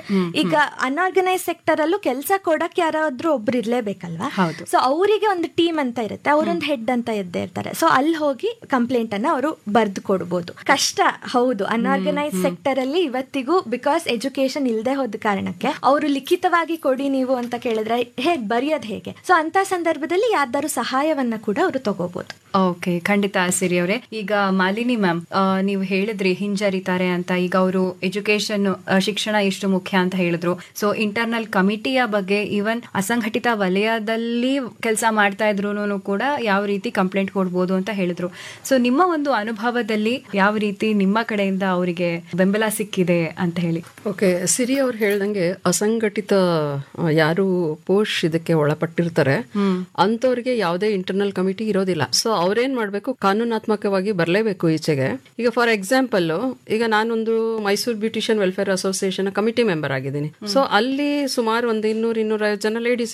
ಈಗ ಅನ್ಆರ್ಗನೈಸ್ ಸೆಕ್ಟರ್ ಅಲ್ಲೂ ಕೆಲಸ ಕೊಡಕ್ ಯಾರಾದ್ರೂ ಒಬ್ರು ಇರ್ಲೇಬೇಕಲ್ವಾ, ಸೊ ಅವರಿಗೆ ಒಂದು ಟೀಮ್ ಅಂತ ಇರುತ್ತೆ, ಅವರೊಂದು ಹೆಡ್ ಅಂತ ಇದ್ದೇ ಇರ್ತಾರೆ. ಸೊ ಅಲ್ಲಿ ಹೋಗಿ ಕಂಪ್ಲೇಂಟ್ ಅನ್ನ ಅವರು ಬರ್ದು ಕೊಡ್ಬೋದು. ಕಷ್ಟ ಹೌದು ಅನ್ಆರ್ಗನೈಸ್ ಸೆಕ್ಟರ್ ಅಲ್ಲಿ ಇವತ್ತಿಗೂ, ಬಿಕಾಸ್ ಎಜುಕೇಶನ್ ಇಲ್ಲದೆ ಹೋದ ಕಾರಣಕ್ಕೆ ಅವರು ಲಿಖಿತವಾಗಿ ಕೊಡಿ ನೀವು ಅಂತ ಕೇಳಿದ್ರೆ ಹೇಗ್ ಬರೆಯೋದು ಹೇಗೆ? ಸೊ ಅಂತ ಸಂದರ್ಭದಲ್ಲಿ ಯಾರ್ದಾರು ಸಹಾಯವನ್ನ ಕೂಡ ಅವರು ತಗೋಬಹುದು. ಓಕೆ, ಖಂಡಿತ ಸಿರಿ ಅವರೇ. ಈಗ ಮಾಲಿನಿ ಮ್ಯಾಮ್, ನೀವು ಹೇಳಿದ್ರಿ ಹಿಂಜರಿತಾರೆ ಅಂತ. ಈಗ ಅವರು ಎಜುಕೇಶನ್ ಶಿಕ್ಷಣ ಎಷ್ಟು ಮುಖ್ಯ ಅಂತ ಹೇಳಿದ್ರು. ಸೊ ಇಂಟರ್ನಲ್ ಕಮಿಟಿಯ ಬಗ್ಗೆ, ಈವನ್ ಅಸಂಘಟಿತ ವಲಯದಲ್ಲಿ ಕೆಲಸ ಮಾಡ್ತಾ ಇದ್ರು ಕೂಡ ಯಾವ ರೀತಿ ಕಂಪ್ಲೇಂಟ್ ಕೊಡ್ಬೋದು ಅಂತ ಹೇಳಿದ್ರು. ಸೊ ನಿಮ್ಮ ಒಂದು ಅನುಭವದಲ್ಲಿ ಯಾವ ರೀತಿ ನಿಮ್ಮ ಕಡೆಯಿಂದ ಅವರಿಗೆ ಬೆಂಬಲ ಸಿಕ್ಕಿದೆ ಅಂತ ಹೇಳಿ. ಓಕೆ, ಸಿರಿ ಅವ್ರು ಹೇಳ್ದಂಗೆ ಅಸಂಘಟಿತ ಯಾರು ಪೋಷ್ ಇದಕ್ಕೆ ಒಳಪಟ್ಟಿರ್ತಾರೆ ಅಂತವ್ರಿಗೆ ಯಾವುದೇ ಇಂಟರ್ನಲ್ ಕಮಿಟಿ ಇರೋದಿಲ್ಲ. ಸೊ ಅವ್ರೇನ್ ಮಾಡ್ಬೇಕು, ಕಾನೂನಾತ್ಮಕವಾಗಿ ಬರಲೇಬೇಕು ಈಚೆಗೆ. ಈಗ ಫಾರ್ ಎಕ್ಸಾಂಪಲ್, ಈಗ ನಾನೊಂದು Mysuru beautician welfare association committee member ಆಗಿದ್ದೀನಿ. ಸೊ ಅಲ್ಲಿ ಸುಮಾರು ಒಂದು ಇನ್ನೂರ್ ಇನ್ನೂರ ಐವತ್ತು ಜನ ಲೇಡೀಸ್ ಇದ್ದಾರೆ.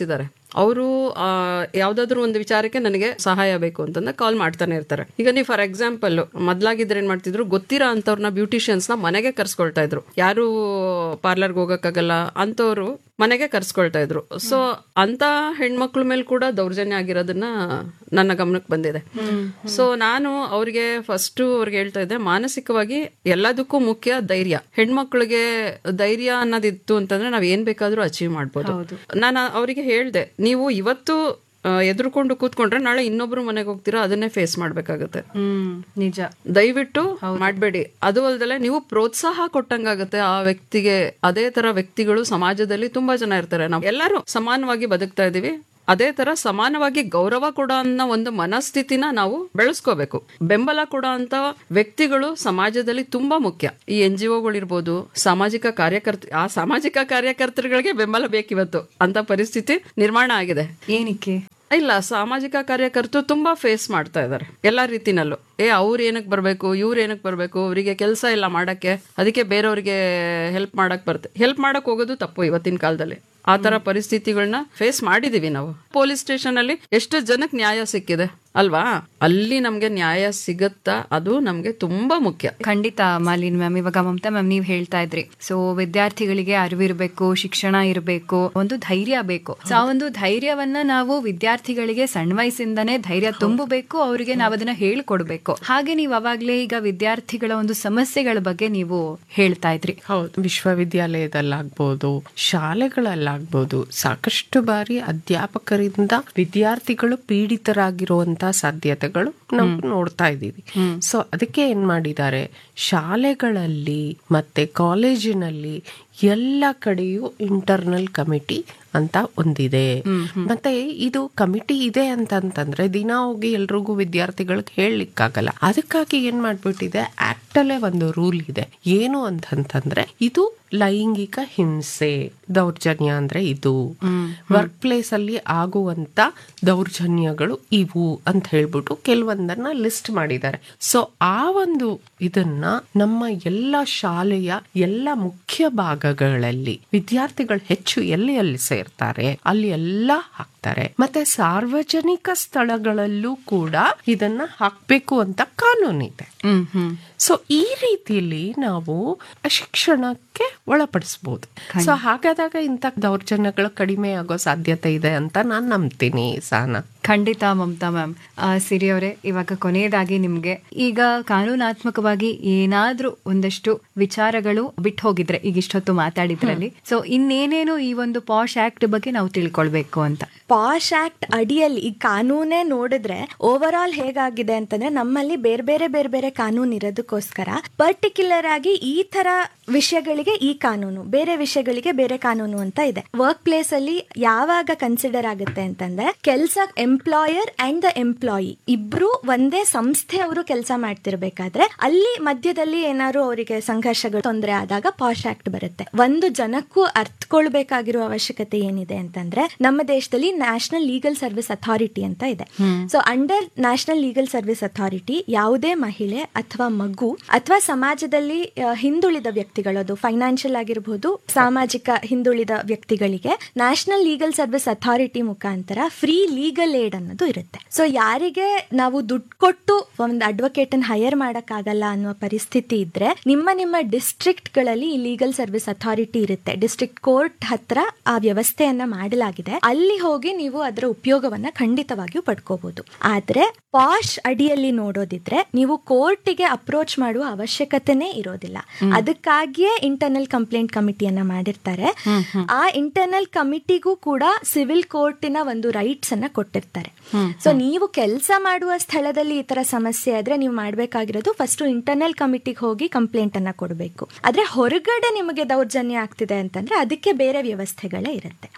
ಅವರು ಯಾವ್ದಾದ್ರು ಒಂದು ವಿಚಾರಕ್ಕೆ ನನಗೆ ಸಹಾಯ ಬೇಕು ಅಂತಂದ್ರೆ ಕಾಲ್ ಮಾಡ್ತಾನೆ ಇರ್ತಾರೆ. ಈಗ ನೀವು ಫಾರ್ ಎಕ್ಸಾಂಪಲ್ ಮೊದ್ಲಾಗಿದ್ರೆ ಏನ್ ಮಾಡ್ತಿದ್ರು, ಗೊತ್ತಿರೋ ಅಂತವ್ರನ್ನ ಬ್ಯೂಟಿಷಿಯನ್ಸ್ ನ ಮನೆಗೆ ಕರ್ಸ್ಕೊಳ್ತಾ ಇದ್ರು. ಯಾರು ಪಾರ್ಲರ್ಗೆ ಹೋಗಕ್ಕಾಗಲ್ಲ ಅಂತವ್ರು ಮನೆಗೆ ಕರ್ಸ್ಕೊಳ್ತಾ ಇದ್ರು. ಸೊ ಅಂತ ಹೆಣ್ಮಕ್ಳ ಮೇಲೆ ಕೂಡ ದೌರ್ಜನ್ಯ ಆಗಿರೋದನ್ನ ನನ್ನ ಗಮನಕ್ಕೆ ಬಂದಿದೆ. ಸೊ ನಾನು ಅವ್ರಿಗೆ ಫಸ್ಟ್ ಅವ್ರಿಗೆ ಹೇಳ್ತಾ ಇದ್ದೆ, ಮಾನಸಿಕವಾಗಿ ಎಲ್ಲದಕ್ಕೂ ಮುಖ್ಯ ಧೈರ್ಯ. ಹೆಣ್ಮಕ್ಳಿಗೆ ಧೈರ್ಯ ಅನ್ನೋದಿತ್ತು ಅಂತಂದ್ರೆ ನಾವ್ ಏನ್ ಬೇಕಾದ್ರೂ ಅಚೀವ್ ಮಾಡ್ಬೋದು. ನಾನು ಅವರಿಗೆ ಹೇಳ್ದೆ, ನೀವು ಇವತ್ತು ಎದುರ್ಕೊಂಡು ಕೂತ್ಕೊಂಡ್ರೆ ನಾಳೆ ಇನ್ನೊಬ್ರು ಮನೆಗೆ ಹೋಗ್ತೀರಾ, ಅದನ್ನೇ ಫೇಸ್ ಮಾಡ್ಬೇಕಾಗತ್ತೆ. ಹ್ಮ್ ನಿಜ. ದಯವಿಟ್ಟು ಮಾಡ್ಬೇಡಿ. ಅದು ಅಲ್ದಲೆ ನೀವು ಪ್ರೋತ್ಸಾಹ ಕೊಟ್ಟಂಗಾಗತ್ತೆ ಆ ವ್ಯಕ್ತಿಗೆ. ಅದೇ ತರ ವ್ಯಕ್ತಿಗಳು ಸಮಾಜದಲ್ಲಿ ತುಂಬಾ ಜನ ಇರ್ತಾರೆ. ನಾವು ಎಲ್ಲರೂ ಸಮಾನವಾಗಿ ಬದುಕ್ತಾ ಇದೀವಿ. ಅದೇ ತರ ಸಮಾನವಾಗಿ ಗೌರವ ಕೊಡೋ ಅನ್ನೋ ಒಂದು ಮನಸ್ಥಿತಿನ ನಾವು ಬೆಳೆಸ್ಕೋಬೇಕು. ಬೆಂಬಲ ಕೊಡೋ ಅಂತ ವ್ಯಕ್ತಿಗಳು ಸಮಾಜದಲ್ಲಿ ತುಂಬಾ ಮುಖ್ಯ. ಈ ಎನ್ ಜಿ ಒಗಳಿರ್ಬೋದು, ಸಾಮಾಜಿಕ ಕಾರ್ಯಕರ್ತ ಆ ಸಾಮಾಜಿಕ ಕಾರ್ಯಕರ್ತರುಗಳಿಗೆ ಬೆಂಬಲ ಬೇಕಿವತ್ತು ಅಂತ ಪರಿಸ್ಥಿತಿ ನಿರ್ಮಾಣ ಆಗಿದೆ. ಏನಕ್ಕೆ? ಇಲ್ಲ, ಸಾಮಾಜಿಕ ಕಾರ್ಯಕರ್ತರು ತುಂಬಾ ಫೇಸ್ ಮಾಡ್ತಾ ಇದಾರೆ ಎಲ್ಲಾ ರೀತಿನಲ್ಲೂ. ಏ ಅವ್ರ ಏನಕ್ ಬರ್ಬೇಕು, ಇವ್ರ ಏನಕ್ ಬರ್ಬೇಕು, ಅವರಿಗೆ ಕೆಲಸ ಇಲ್ಲ ಮಾಡಕ್ಕೆ, ಅದಕ್ಕೆ ಬೇರೆಯವ್ರಿಗೆ ಹೆಲ್ಪ್ ಮಾಡಕ್ ಬರುತ್ತೆ. ಹೆಲ್ಪ್ ಮಾಡಕ್ ಹೋಗೋದು ತಪ್ಪು ಇವತ್ತಿನ ಕಾಲದಲ್ಲಿ. ಆ ತರ ಪರಿಸ್ಥಿತಿಗಳನ್ನ ಫೇಸ್ ಮಾಡಿದೀವಿ ನಾವು. ಪೊಲೀಸ್ ಸ್ಟೇಷನ್ ಅಲ್ಲಿ ಎಷ್ಟು ಜನಕ್ಕೆ ನ್ಯಾಯ ಸಿಕ್ಕಿದೆ ಅಲ್ವಾ? ಅಲ್ಲಿ ನಮ್ಗೆ ನ್ಯಾಯ ಸಿಗತ್ತಾ, ಅದು ನಮ್ಗೆ ತುಂಬಾ ಮುಖ್ಯ. ಖಂಡಿತ ಮಾಲಿನಿ ಮ್ಯಾಮ್. ಇವಾಗ ಮಮತಾ ಮ್ಯಾಮ್ ನೀವ್ ಹೇಳ್ತಾ ಇದ್ರಿ, ಸೊ ವಿದ್ಯಾರ್ಥಿಗಳಿಗೆ ಅರಿವಿರ್ಬೇಕು, ಶಿಕ್ಷಣ ಇರಬೇಕು, ಒಂದು ಧೈರ್ಯ ಬೇಕು. ಸೊ ಆ ಒಂದು ಧೈರ್ಯವನ್ನ ನಾವು ವಿದ್ಯಾರ್ಥಿಗಳಿಗೆ ಸಣ್ಣ ವಯಸ್ಸಿಂದಾನೇ ಧೈರ್ಯ ತುಂಬಬೇಕು, ಅವರಿಗೆ ನಾವು ಅದನ್ನ ಹೇಳ್ಕೊಡ್ಬೇಕು. ಹಾಗೆ ನೀವು ಅವಾಗ್ಲೇ ಈಗ ವಿದ್ಯಾರ್ಥಿಗಳ ಒಂದು ಸಮಸ್ಯೆಗಳ ಬಗ್ಗೆ ನೀವು ಹೇಳ್ತಾ ಇದ್ರಿ. ಹೌದು, ವಿಶ್ವವಿದ್ಯಾಲಯದಲ್ಲಾಗ್ಬೋದು, ಶಾಲೆಗಳಲ್ಲಾಗ್ಬೋದು, ಸಾಕಷ್ಟು ಬಾರಿ ಅಧ್ಯಾಪಕರಿಂದ ವಿದ್ಯಾರ್ಥಿಗಳು ಪೀಡಿತರಾಗಿರುವಂತ ಸಾಧ್ಯತೆಗಳು ನಾವು ನೋಡ್ತಾ ಇದ್ದೀವಿ. ಸೊ ಅದಕ್ಕೆ ಏನ್ ಮಾಡಿದ್ದಾರೆ, ಶಾಲೆಗಳಲ್ಲಿ ಮತ್ತೆ ಕಾಲೇಜಿನಲ್ಲಿ ಎಲ್ಲ ಕಡೆಯೂ ಇಂಟರ್ನಲ್ ಕಮಿಟಿ ಅಂತ ಒಂದಿದೆ. ಮತ್ತೆ ಇದು ಕಮಿಟಿ ಇದೆ ಅಂತಂತಂದ್ರೆ ದಿನ ಹೋಗಿ ಎಲ್ರಿಗೂ ವಿದ್ಯಾರ್ಥಿಗಳಿಗೆ ಹೇಳಲಿಕ್ಕಾಗಲ್ಲ. ಅದಕ್ಕಾಗಿ ಏನ್ ಮಾಡ್ಬಿಟ್ಟಿದೆ, ಆಕ್ಟ್ ಅಲ್ಲೇ ಒಂದು ರೂಲ್ ಇದೆ. ಏನು ಅಂತಂತಂದ್ರೆ ಇದು ಲೈಂಗಿಕ ಹಿಂಸೆ, ದೌರ್ಜನ್ಯ ಅಂದ್ರೆ ಇದು, ವರ್ಕ್ ಪ್ಲೇಸ್ ಅಲ್ಲಿ ಆಗುವಂತ ದೌರ್ಜನ್ಯಗಳು ಇವು ಅಂತ ಹೇಳ್ಬಿಟ್ಟು ಕೆಲವೊಂದನ್ನ ಲಿಸ್ಟ್ ಮಾಡಿದ್ದಾರೆ. ಸೊ ಆ ಒಂದು ಇದನ್ನ ನಮ್ಮ ಎಲ್ಲ ಶಾಲೆಯ ಎಲ್ಲ ಮುಖ್ಯ ಭಾಗಗಳಲ್ಲಿ ವಿದ್ಯಾರ್ಥಿಗಳು ಹೆಚ್ಚು ಎಲ್ಲಿ ಎಲ್ಲಿ ಸೇರ್ತಾರೆ ಅಲ್ಲಿ ಎಲ್ಲ ಹಾಕ್ತಾರೆ. ಮತ್ತೆ ಸಾರ್ವಜನಿಕ ಸ್ಥಳಗಳಲ್ಲೂ ಕೂಡ ಇದನ್ನ ಹಾಕ್ಬೇಕು ಅಂತ ಕಾನೂನಿದೆ. ಸೊ ಈ ರೀತಿಯಲ್ಲಿ ನಾವು ಶಿಕ್ಷಣಕ್ಕೆ ಒಳಪಡಿಸಬಹುದು. ಸೊ ಹಾಗಾದಾಗ ಇಂಥ ದೌರ್ಜನ್ಯಗಳು ಕಡಿಮೆ ಆಗೋ ಸಾಧ್ಯತೆ ಇದೆ ಅಂತ ನಾನು ನಂಬ್ತೀನಿ. ಸಹನಾ? ಖಂಡಿತ ಮಮತಾ ಮ್ಯಾಮ್. ಸಿರಿ ಅವರೇ, ಇವಾಗ ಕೊನೆಯದಾಗಿ ನಿಮ್ಗೆ ಈಗ ಕಾನೂನಾತ್ಮಕವಾಗಿ ಏನಾದ್ರೂ ಒಂದಷ್ಟು ವಿಚಾರಗಳು ಬಿಟ್ಟು ಹೋಗಿದ್ರೆ ಈಗ ಇಷ್ಟೊತ್ತು ಮಾತಾಡಿದ್ರಲ್ಲಿ, ಸೊ ಇನ್ನೇನೇನು ಈ ಒಂದು ಪಾಶ್ ಆಕ್ಟ್ ಬಗ್ಗೆ ನಾವು ತಿಳ್ಕೊಳ್ಬೇಕು ಅಂತ? ಪಾಶ್ ಆಕ್ಟ್ ಅಡಿಯಲ್ಲಿ ಈ ಕಾನೂನೇ ನೋಡಿದ್ರೆ ಓವರ್ ಆಲ್ ಹೇಗಾಗಿದೆ ಅಂತಂದ್ರೆ, ನಮ್ಮಲ್ಲಿ ಬೇರೆ ಬೇರೆ ಬೇರೆ ಬೇರೆ ಕಾನೂನು ಇರೋದಕ್ಕೋಸ್ಕರ ಪರ್ಟಿಕ್ಯುಲರ್ ಆಗಿ ಈ ತರ ವಿಷಯಗಳಿಗೆ ಈ ಕಾನೂನು, ಬೇರೆ ವಿಷಯಗಳಿಗೆ ಬೇರೆ ಕಾನೂನು ಅಂತ ಇದೆ. ವರ್ಕ್ ಪ್ಲೇಸ್ ಅಲ್ಲಿ ಯಾವಾಗ ಕನ್ಸಿಡರ್ ಆಗುತ್ತೆ ಅಂತಂದ್ರೆ, ಕೆಲಸ ಎಂಪ್ಲಾಯರ್ ಅಂಡ್ ದ ಎಂಪ್ಲಾಯಿ ಇಬ್ರು ಒಂದೇ ಸಂಸ್ಥೆ ಅವರು ಕೆಲಸ ಮಾಡ್ತಿರ್ಬೇಕಾದ್ರೆ ಅಲ್ಲಿ ಮಧ್ಯದಲ್ಲಿ ಏನಾದ್ರು ಅವರಿಗೆ ಸಂಘರ್ಷಗಳು ತೊಂದರೆ ಆದಾಗ ಪಾಶ್ ಆಕ್ಟ್ ಬರುತ್ತೆ. ಒಂದು ಜನಕ್ಕೂ ಅರ್ಥಕೊಳ್ಬೇಕಾಗಿರೋ ಅವಶ್ಯಕತೆ ಏನಿದೆ ಅಂತಂದ್ರೆ, ನಮ್ಮ ದೇಶದಲ್ಲಿ ನ್ಯಾಷನಲ್ ಲೀಗಲ್ ಸರ್ವಿಸ್ ಅಥಾರಿಟಿ ಅಂತ ಇದೆ. So under national legal service authority ಯಾವುದೇ ಮಹಿಳೆ ಅಥವಾ ಮಗು ಅಥವಾ ಸಮಾಜದಲ್ಲಿ ಹಿಂದುಳಿದ ವ್ಯಕ್ತಿಗಳು, ಅದು ಫೈನಾನ್ಷಿಯಲ್ ಆಗಿರಬಹುದು, ಸಾಮಾಜಿಕ ಹಿಂದುಳಿದ ವ್ಯಕ್ತಿಗಳಿಗೆ ನ್ಯಾಷನಲ್ ಲೀಗಲ್ ಸರ್ವಿಸ್ ಅಥಾರಿಟಿ ಮುಖಾಂತರ ಫ್ರೀ ಲೀಗಲ್ ಏಡ್ ಅನ್ನೋದು ಇರುತ್ತೆ. ಸೊ ಯಾರಿಗೆ ನಾವು ದುಡ್ಡು ಕೊಟ್ಟು ಒಂದು ಅಡ್ವೊಕೇಟ್ ಅನ್ನು ಹೈಯರ್ ಮಾಡಕ್ಕಾಗಲ್ಲ ಅನ್ನುವ ಪರಿಸ್ಥಿತಿ ಇದ್ರೆ, ನಿಮ್ಮ ನಿಮ್ಮ ಡಿಸ್ಟ್ರಿಕ್ಟ್ ಗಳಲ್ಲಿ ಈ ಲೀಗಲ್ ಸರ್ವಿಸ್ ಅಥಾರಿಟಿ ಇರುತ್ತೆ. ಡಿಸ್ಟ್ರಿಕ್ಟ್ ಕೋರ್ಟ್ ಹತ್ರ ಆ ವ್ಯವಸ್ಥೆಯನ್ನ ಮಾಡಲಾಗಿದೆ. ಅಲ್ಲಿ ಹೋಗಿ ನೀವು ಅದರ ಉಪಯೋಗವನ್ನ ಖಂಡಿತವಾಗಿಯೂ ಪಡ್ಕೋಬಹುದು. ಆದ್ರೆ ಪಾಶ್ ಅಡಿಯಲ್ಲಿ ನೋಡೋದಿದ್ರೆ ನೀವು ಕೋರ್ಟಿಗೆ ಅಪ್ರೋಚ್ ಮಾಡುವ ಅವಶ್ಯಕತೆನೇ ಇರೋದಿಲ್ಲ. ಅದಕ್ಕಾಗಿಯೇ ಇಂಟರ್ನಲ್ ಕಂಪ್ಲೇಂಟ್ ಕಮಿಟಿಯನ್ನ ಮಾಡಿರ್ತಾರೆ. ಆ ಇಂಟರ್ನಲ್ ಕಮಿಟಿಗೂ ಕೂಡ ಸಿವಿಲ್ ಕೋರ್ಟಿನ ಒಂದು ರೈಟ್ಸ್ ಅನ್ನ ಕೊಟ್ಟಿರ್ತಾರೆ. ಸೊ ನೀವು ಕೆಲಸ ಮಾಡುವ ಸ್ಥಳದಲ್ಲಿ ಈ ತರ ಸಮಸ್ಯೆ ಆದ್ರೆ ನೀವು ಮಾಡ್ಬೇಕಾಗಿರೋದು ಫಸ್ಟ್ ಇಂಟರ್ನಲ್ ಕಮಿಟಿಗೆ ಹೋಗಿ ಕಂಪ್ಲೇಂಟ್ ಅನ್ನ ಕೊಡಬೇಕು. ಆದ್ರೆ ಹೊರಗಡೆ ನಿಮಗೆ ದೌರ್ಜನ್ಯ ಆಗ್ತಿದೆ ಅಂತಂದ್ರೆ ಅದಕ್ಕೆ ಬೇರೆ ವ್ಯವಸ್ಥೆಗಳೇ ಇರುತ್ತೆ.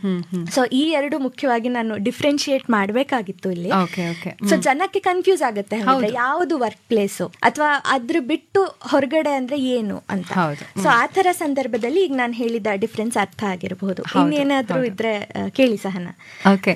ಸೊ ಈ ಎರಡು ಮುಖ್ಯವಾಗಿ ನಾನು ಡಿಫ್ರೆನ್ಶಿಯೇಟ್ ಮಾಡ್ಬೇಕಾಗಿತ್ತು ಇಲ್ಲಿ. ಸೊ ಜನಕ್ಕೆ ಕನ್ಫ್ಯೂಸ್ ಆಗುತ್ತೆ, ಯಾವುದು ವರ್ಕ್ ಪ್ಲೇಸು ಅಥವಾ ಅದ್ರ ಬಿಟ್ಟು ಹೊರಗಡೆ ಅಂದ್ರೆ ಏನು ಅಂತ. ಸೊ ಆ ತರ ಸಂದರ್ಭದಲ್ಲಿ ಈಗ ನಾನು ಹೇಳಿದ ಡಿಫ್ರೆನ್ಸ್ ಅರ್ಥ ಆಗಿರಬಹುದು. ಇನ್ನೇನಾದ್ರೂ ಇದ್ರೆ ಕೇಳಿ ಸಹನಾ. ಓಕೆ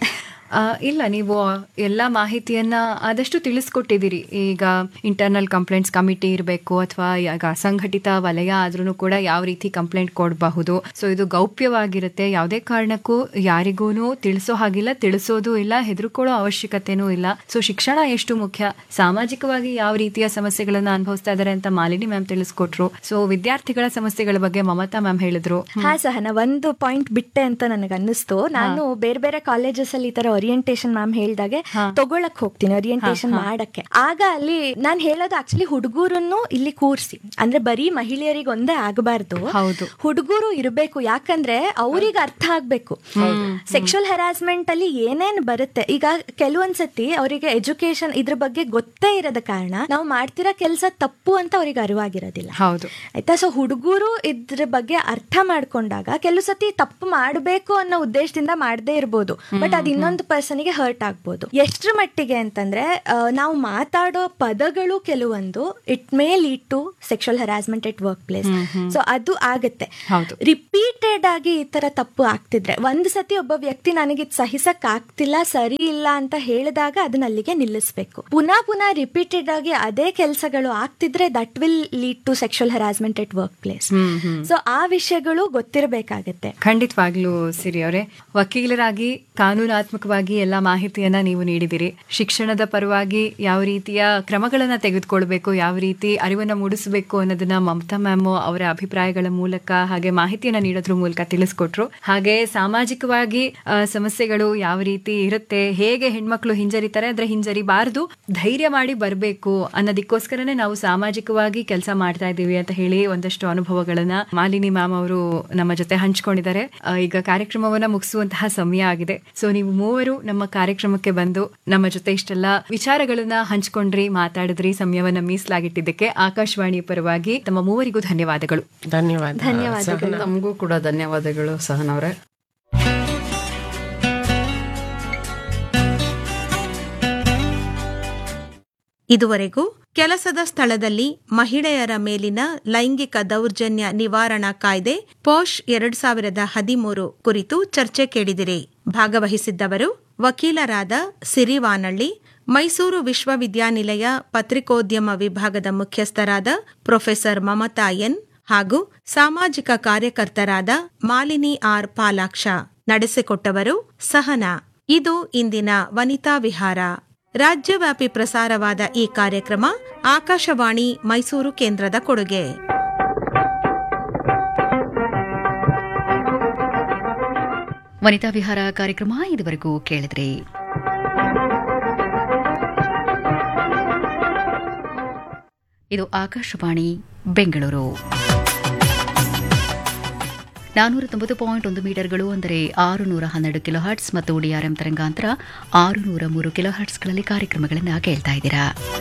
ಆ, ಇಲ್ಲ, ನೀವು ಎಲ್ಲ ಮಾಹಿತಿಯನ್ನ ಆದಷ್ಟು ತಿಳಿಸ್ಕೊಟ್ಟಿದ್ದೀರಿ. ಈಗ ಇಂಟರ್ನಲ್ ಕಂಪ್ಲೇಂಟ್ಸ್ ಕಮಿಟಿ ಇರಬೇಕು ಅಥವಾ ಈಗ ಅಸಂಘಟಿತ ವಲಯ ಆದ್ರೂ ಕೂಡ ಯಾವ ರೀತಿ ಕಂಪ್ಲೇಂಟ್ ಕೊಡಬಹುದು. ಸೊ ಇದು ಗೌಪ್ಯವಾಗಿರುತ್ತೆ, ಯಾವುದೇ ಕಾರಣಕ್ಕೂ ಯಾರಿಗೂ ತಿಳಿಸೋ ಹಾಗಿಲ್ಲ, ತಿಳಿಸೋದು ಇಲ್ಲ, ಹೆದರ್ಕೊಳ್ಳೋ ಅವಶ್ಯಕತೆನೂ ಇಲ್ಲ. ಸೊ ಶಿಕ್ಷಣ ಎಷ್ಟು ಮುಖ್ಯ, ಸಾಮಾಜಿಕವಾಗಿ ಯಾವ ರೀತಿಯ ಸಮಸ್ಯೆಗಳನ್ನ ಅನುಭವಿಸ್ತಾ ಇದ್ದಾರೆ ಅಂತ ಮಾಲಿನಿ ಮ್ಯಾಮ್ ತಿಳಿಸ್ಕೊಟ್ರು. ಸೊ ವಿದ್ಯಾರ್ಥಿಗಳ ಸಮಸ್ಯೆಗಳ ಬಗ್ಗೆ ಮಮತಾ ಮ್ಯಾಮ್ ಹೇಳಿದ್ರು. ಹಾ ಸಹನ, ಒಂದು ಪಾಯಿಂಟ್ ಬಿಟ್ಟೆ ಅಂತ ನನಗೆ ಅನ್ನಿಸ್ತು. ನಾನು ಬೇರೆ ಬೇರೆ ಕಾಲೇಜಸ್ ಅಲ್ಲಿ ಈ ತರ ಓರಿಯಂಟೇಶನ್ ಮ್ಯಾಮ್ ಹೇಳ್ದಾಗೆ ತಗೊಳಕ್ ಹೋಗ್ತೀನಿ ಓರಿಯಂಟೇಶನ್ ಮಾಡಕ್ಕೆ. ಆಗ ಅಲ್ಲಿ ನಾನು ಹೇಳೋದು ಆಕ್ಚುಲಿ ಹುಡುಗರನ್ನು ಇಲ್ಲಿ ಕೂರ್ಸಿ, ಅಂದ್ರೆ ಬರೀ ಮಹಿಳೆಯರಿಗೆ ಒಂದೇ ಆಗಬಾರ್ದು, ಹುಡುಗರು ಇರಬೇಕು. ಯಾಕಂದ್ರೆ ಅವ್ರಿಗೆ ಅರ್ಥ ಆಗ್ಬೇಕು ಸೆಕ್ಷುವಲ್ ಹರಾಸ್ಮೆಂಟ್ ಅಲ್ಲಿ ಏನೇನ್ ಬರುತ್ತೆ. ಈಗ ಕೆಲವೊಂದ್ಸತಿ ಅವರಿಗೆ ಎಜುಕೇಶನ್ ಇದ್ರ ಬಗ್ಗೆ ಗೊತ್ತೇ ಇರೋದ ಕಾರಣ ನಾವು ಮಾಡ್ತಿರೋ ಕೆಲಸ ತಪ್ಪು ಅಂತ ಅವ್ರಿಗೆ ಅರಿವಾಗಿರೋದಿಲ್ಲ. ಹೌದು ಆಯ್ತಾ. ಸೊ ಹುಡುಗರು ಇದ್ರ ಬಗ್ಗೆ ಅರ್ಥ ಮಾಡ್ಕೊಂಡಾಗ ಕೆಲವು ಸತಿ ತಪ್ಪು ಮಾಡಬೇಕು ಅನ್ನೋ ಉದ್ದೇಶದಿಂದ ಮಾಡದೇ ಇರ್ಬೋದು, ಬಟ್ ಅದ್ ಇನ್ನೊಂದು ಪರ್ಸನ್ಗೆ ಹರ್ಟ್ ಆಗ್ಬೋದು. ಎಷ್ಟ್ರ ಮಟ್ಟಿಗೆ ಅಂತಂದ್ರೆ ನಾವು ಮಾತಾಡೋ ಪದಗಳು ಕೆಲವೊಂದು it may lead to sexual harassment at work place. So ಅದು ಆಗುತ್ತೆ. ರಿಪೀಟೆಡ್ ಆಗಿ ಈ ತರ ತಪ್ಪು ಆಗ್ತಿದ್ರೆ, ಒಂದ್ ಸತಿ ಒಬ್ಬ ವ್ಯಕ್ತಿ ನನಗೆ ಇದು ಸಹಿಸಕ್ ಆಗ್ತಿಲ್ಲ, ಸರಿ ಇಲ್ಲ ಅಂತ ಹೇಳಿದಾಗ ಅದನ್ನ ಅಲ್ಲಿಗೆ ನಿಲ್ಲಿಸಬೇಕು. ಪುನಃ ಪುನಃ ರಿಪೀಟೆಡ್ ಆಗಿ ಅದೇ ಕೆಲಸಗಳು ಆಗ್ತಿದ್ರೆ that will lead to sexual harassment at work place. So ಆ ವಿಷಯಗಳು ಗೊತ್ತಿರಬೇಕಾಗತ್ತೆ. ಖಂಡಿತವಾಗ್ಲೂ ಸಿರಿ ಅವರೇ, ವಕೀಲರಾಗಿ ಕಾನೂನಾತ್ಮಕವಾಗಿ ಎಲ್ಲ ಮಾಹಿತಿಯನ್ನ ನೀವು ನೀಡಿದಿರಿ. ಶಿಕ್ಷಣದ ಪರವಾಗಿ ಯಾವ ರೀತಿಯ ಕ್ರಮಗಳನ್ನ ತೆಗೆದುಕೊಳ್ಬೇಕು, ಯಾವ ರೀತಿ ಅರಿವನ್ನ ಮೂಡಿಸಬೇಕು ಅನ್ನೋದನ್ನ ಮಮತಾ ಮ್ಯಾಮ್ ಅವರ ಅಭಿಪ್ರಾಯಗಳ ಮೂಲಕ ಹಾಗೆ ಮಾಹಿತಿಯನ್ನ ನೀಡೋದ್ರ ಮೂಲಕ ತಿಳಿಸ್ಕೊಟ್ರು. ಹಾಗೆ ಸಾಮಾಜಿಕವಾಗಿ ಸಮಸ್ಯೆಗಳು ಯಾವ ರೀತಿ ಇರುತ್ತೆ, ಹೇಗೆ ಹೆಣ್ಮಕ್ಳು ಹಿಂಜರಿತಾರೆ ಅಂದ್ರೆ ಹಿಂಜರಿಬಾರದು, ಧೈರ್ಯ ಮಾಡಿ ಬರಬೇಕು ಅನ್ನೋದಕ್ಕೋಸ್ಕರನೇ ನಾವು ಸಾಮಾಜಿಕವಾಗಿ ಕೆಲಸ ಮಾಡ್ತಾ ಇದ್ದೀವಿ ಅಂತ ಹೇಳಿ ಒಂದಷ್ಟು ಅನುಭವಗಳನ್ನ ಮಾಲಿನಿ ಮ್ಯಾಮ್ ಅವರು ನಮ್ಮ ಜೊತೆ ಹಂಚ್ಕೊಂಡಿದ್ದಾರೆ. ಈಗ ಕಾರ್ಯಕ್ರಮವನ್ನ ಮುಗಿಸುವಂತಹ ಸಮಯ ಆಗಿದೆ. ಸೊ ನೀವು ಮೂವರು ನಮ್ಮ ಕಾರ್ಯಕ್ರಮಕ್ಕೆ ಬಂದು ನಮ್ಮ ಜೊತೆ ಇಷ್ಟೆಲ್ಲ ವಿಚಾರಗಳನ್ನ ಹಂಚ್ಕೊಂಡ್ರಿ, ಮಾತಾಡಿದ್ರಿ, ಸಮಯವನ್ನ ಮೀಸಲಾಗಿಟ್ಟಿದ್ದಕ್ಕೆ ಆಕಾಶವಾಣಿ ಪರವಾಗಿ ತಮ್ಮ ಮೂವರಿಗೂ ಧನ್ಯವಾದಗಳು. ಧನ್ಯವಾದ. ಧನ್ಯವಾದಗಳು. ನಮಗೂ ಕೂಡ ಧನ್ಯವಾದಗಳು ಸಹನವ್ರೆ. ಇದುವರೆಗೂ ಕೆಲಸದ ಸ್ಥಳದಲ್ಲಿ ಮಹಿಳೆಯರ ಮೇಲಿನ ಲೈಂಗಿಕ ದೌರ್ಜನ್ಯ ನಿವಾರಣಾ ಕಾಯ್ದೆ ಪೋಷ್ ಎರಡ್ ಸಾವಿರದ ಹದಿಮೂರು ಕುರಿತು ಚರ್ಚೆ ಕೇಳಿದಿರಿ. ಭಾಗವಹಿಸಿದ್ದವರು ವಕೀಲರಾದ ಸಿರಿವಾನಳ್ಳಿ, ಮೈಸೂರು ವಿಶ್ವವಿದ್ಯಾನಿಲಯ ಪತ್ರಿಕೋದ್ಯಮ ವಿಭಾಗದ ಮುಖ್ಯಸ್ಥರಾದ ಪ್ರೊಫೆಸರ್ ಮಮತಾ ಎನ್ ಹಾಗೂ ಸಾಮಾಜಿಕ ಕಾರ್ಯಕರ್ತರಾದ ಮಾಲಿನಿ ಆರ್ ಪಾಲಾಕ್ಷ. ನಡೆಸಿಕೊಟ್ಟವರು ಸಹನಾ. ಇದು ಇಂದಿನ ವನಿತಾ ವಿಹಾರ. ರಾಜ್ಯವ್ಯಾಪಿ ಪ್ರಸಾರವಾದ ಈ ಕಾರ್ಯಕ್ರಮ ಆಕಾಶವಾಣಿ ಮೈಸೂರು ಕೇಂದ್ರದ ಕೊಡುಗೆ. ವನಿತಾ ವಿಹಾರ ಕಾರ್ಯಕ್ರಮ ಇದುವರೆಗೂ ಕೇಳಿದ್ರಿ. ಇದು ಆಕಾಶವಾಣಿ ಬೆಂಗಳೂರು. ನಾನೂರ ತೊಂಬತ್ತು ಪಾಯಿಂಟ್ ಒಂದು ಮೀಟರ್ಗಳು ಅಂದರೆ ಆರುನೂರ ಹನ್ನೆರಡು ಕಿಲೋ ಹರ್ಟ್ಸ್ ಮತ್ತು ಡಿಆರ್ಎಂ ತರಂಗಾಂತರ ಆರುನೂರ ಮೂರು ಕಿಲೋ ಹರ್ಟ್ಸ್ಗಳಲ್ಲಿ ಕಾರ್ಯಕ್ರಮಗಳನ್ನು ಕೇಳ್ತಾ ಇದ್ದೀರಾ.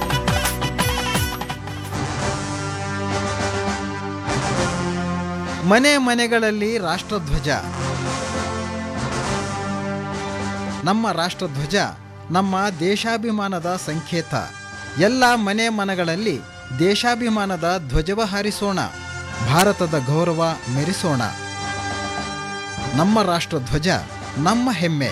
ಮನೆ ಮನೆಗಳಲ್ಲಿ ರಾಷ್ಟ್ರಧ್ವಜ. ನಮ್ಮ ರಾಷ್ಟ್ರಧ್ವಜ ನಮ್ಮ ದೇಶಾಭಿಮಾನದ ಸಂಕೇತ. ಎಲ್ಲ ಮನೆ ಮನಗಳಲ್ಲಿ ದೇಶಾಭಿಮಾನದ ಧ್ವಜವ ಹಾರಿಸೋಣ, ಭಾರತದ ಗೌರವ ಮೆರೆಸೋಣ. ನಮ್ಮ ರಾಷ್ಟ್ರಧ್ವಜ ನಮ್ಮ ಹೆಮ್ಮೆ.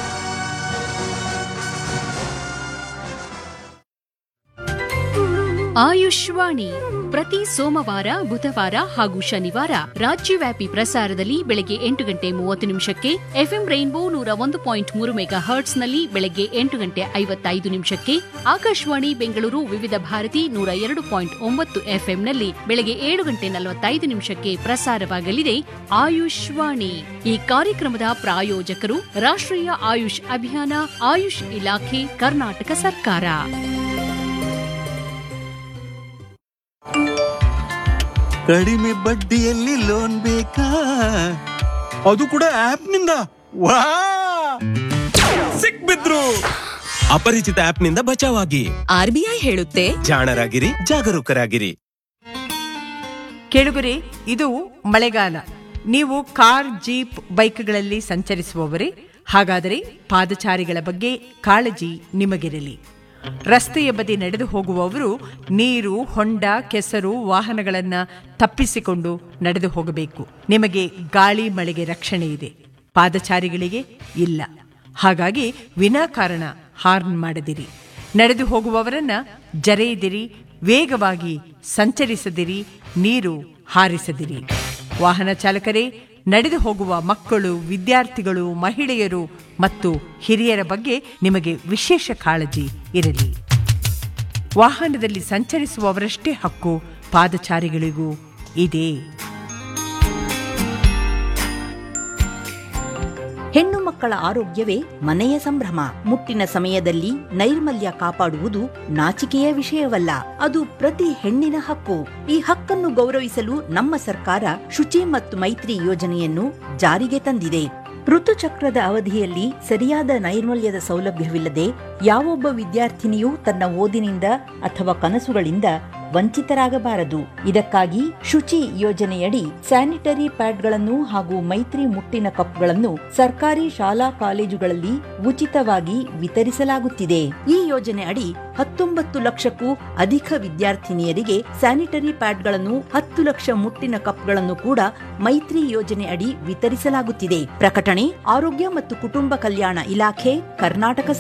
ಆಯುಷ್ವಾಣಿ ಪ್ರತಿ ಸೋಮವಾರ, ಬುಧವಾರ ಹಾಗೂ ಶನಿವಾರ ರಾಜ್ಯವ್ಯಾಪಿ ಪ್ರಸಾರದಲ್ಲಿ ಬೆಳಗ್ಗೆ ಎಂಟು ಗಂಟೆ ಮೂವತ್ತು ನಿಮಿಷಕ್ಕೆ, ಎಫ್ಎಂ ರೈನ್ಬೋ ನೂರ ಒಂದು ಪಾಯಿಂಟ್ ಮೂರು ಮೆಗಾ ಹರ್ಟ್ಸ್ನಲ್ಲಿ ಬೆಳಗ್ಗೆ ಎಂಟು ಗಂಟೆ ಐವತ್ತೈದು ನಿಮಿಷಕ್ಕೆ, ಆಕಾಶವಾಣಿ ಬೆಂಗಳೂರು ವಿವಿಧ ಭಾರತಿ ನೂರ ಎರಡು ಪಾಯಿಂಟ್ ಒಂಬತ್ತು ಎಫ್ಎಂನಲ್ಲಿ ಬೆಳಗ್ಗೆ ಏಳು ಗಂಟೆ ನಲವತ್ತೈದು ನಿಮಿಷಕ್ಕೆ ಪ್ರಸಾರವಾಗಲಿದೆ ಆಯುಷ್ವಾಣಿ. ಈ ಕಾರ್ಯಕ್ರಮದ ಪ್ರಾಯೋಜಕರು ರಾಷ್ಟ್ರೀಯ ಆಯುಷ್ ಅಭಿಯಾನ, ಆಯುಷ್ ಇಲಾಖೆ, ಕರ್ನಾಟಕ ಸರ್ಕಾರ. ಕಡಿಮೆ ಬಡ್ಡಿಯಲ್ಲಿ ಲೋನ್ ಬೇಕಾ? ಅದು ಕೂಡ ಆಪ್ ನಿಂದ? ವಾ, ಸಿಕ್ಬಿದ್ರು. ಅಪರಿಚಿತ ಆಪ್ ನಿಂದ ಬಚಾವಾಗಿ. ಆರ್ಬಿಐ ಹೇಳುತ್ತೆ, ಜಾಣರಾಗಿರಿ, ಜಾಗರೂಕರಾಗಿರಿ. ಕೇಳುಗರೆ, ಇದು ಮಳೆಗಾಲ. ನೀವು ಕಾರ್, ಜೀಪ್, ಬೈಕ್ಗಳಲ್ಲಿ ಸಂಚರಿಸುವವರೇ? ಹಾಗಾದರೆ ಪಾದಚಾರಿಗಳ ಬಗ್ಗೆ ಕಾಳಜಿ ನಿಮಗಿರಲಿ. ರಸ್ತೆಯ ಬದಿ ನಡೆದು ಹೋಗುವವರು ನೀರು, ಹೊಂಡ, ಕೆಸರು ವಾಹನಗಳನ್ನು ತಪ್ಪಿಸಿಕೊಂಡು ನಡೆದು ಹೋಗಬೇಕು. ನಿಮಗೆ ಗಾಳಿ ಮಳೆಗೆ ರಕ್ಷಣೆ ಇದೆ, ಪಾದಚಾರಿಗಳಿಗೆ ಇಲ್ಲ. ಹಾಗಾಗಿ ವಿನಾಕಾರಣ ಹಾರ್ನ್ ಮಾಡದಿರಿ. ನಡೆದು ಹೋಗುವವರನ್ನ ಜರೆಯದಿರಿ, ವೇಗವಾಗಿ ಸಂಚರಿಸದಿರಿ, ನೀರು ಹಾರಿಸದಿರಿ. ವಾಹನ ಚಾಲಕರೇ, ನಡೆದು ಹೋಗುವ ಮಕ್ಕಳು, ವಿದ್ಯಾರ್ಥಿಗಳು, ಮಹಿಳೆಯರು ಮತ್ತು ಹಿರಿಯರ ಬಗ್ಗೆ ನಿಮಗೆ ವಿಶೇಷ ಕಾಳಜಿ ಇರಲಿ. ವಾಹನದಲ್ಲಿ ಸಂಚರಿಸುವವರಷ್ಟೇ ಹಕ್ಕು ಪಾದಚಾರಿಗಳಿಗೂ ಇದೆ. ಹೆಣ್ಣು ಮಕ್ಕಳ ಆರೋಗ್ಯವೇ ಮನೆಯ ಸಂಭ್ರಮ. ಮುಟ್ಟಿನ ಸಮಯದಲ್ಲಿ ನೈರ್ಮಲ್ಯ ಕಾಪಾಡುವುದು ನಾಚಿಕೆಯ ವಿಷಯವಲ್ಲ, ಅದು ಪ್ರತಿ ಹೆಣ್ಣಿನ ಹಕ್ಕು. ಈ ಹಕ್ಕನ್ನು ಗೌರವಿಸಲು ನಮ್ಮ ಸರ್ಕಾರ ಶುಚಿ ಮತ್ತು ಮೈತ್ರಿ ಯೋಜನೆಯನ್ನು ಜಾರಿಗೆ ತಂದಿದೆ. ಋತುಚಕ್ರದ ಅವಧಿಯಲ್ಲಿ ಸರಿಯಾದ ನೈರ್ಮಲ್ಯದ ಸೌಲಭ್ಯವಿಲ್ಲದೆ ಯಾವೊಬ್ಬ ವಿದ್ಯಾರ್ಥಿನಿಯೂ ತನ್ನ ಓದಿನಿಂದ ಅಥವಾ ಕನಸುಗಳಿಂದ ವಂಚಿತರಾಗಬಾರದು. ಇದಕ್ಕಾಗಿ ಶುಚಿ ಯೋಜನೆಯಡಿ ಸ್ಯಾನಿಟರಿ ಪ್ಯಾಡ್ಗಳನ್ನು ಹಾಗೂ ಮೈತ್ರಿ ಮುಟ್ಟಿನ ಕಪ್ಗಳನ್ನು ಸರ್ಕಾರಿ ಶಾಲಾ ಕಾಲೇಜುಗಳಲ್ಲಿ ಉಚಿತವಾಗಿ ವಿತರಿಸಲಾಗುತ್ತಿದೆ. ಈ ಯೋಜನೆ ಅಡಿ ಹತ್ತೊಂಬತ್ತು ಲಕ್ಷಕ್ಕೂ ಅಧಿಕ ವಿದ್ಯಾರ್ಥಿನಿಯರಿಗೆ ಸ್ಯಾನಿಟರಿ ಪ್ಯಾಡ್ಗಳನ್ನು, ಹತ್ತು ಲಕ್ಷ ಮುಟ್ಟಿನ ಕಪ್ಗಳನ್ನು ಕೂಡ ಮೈತ್ರಿ ಯೋಜನೆ ಅಡಿ ವಿತರಿಸಲಾಗುತ್ತಿದೆ. ಪ್ರಕಟಣೆ ಆರೋಗ್ಯ ಮತ್ತು ಕುಟುಂಬ ಕಲ್ಯಾಣ ಇಲಾಖೆ, ಕರ್ನಾಟಕ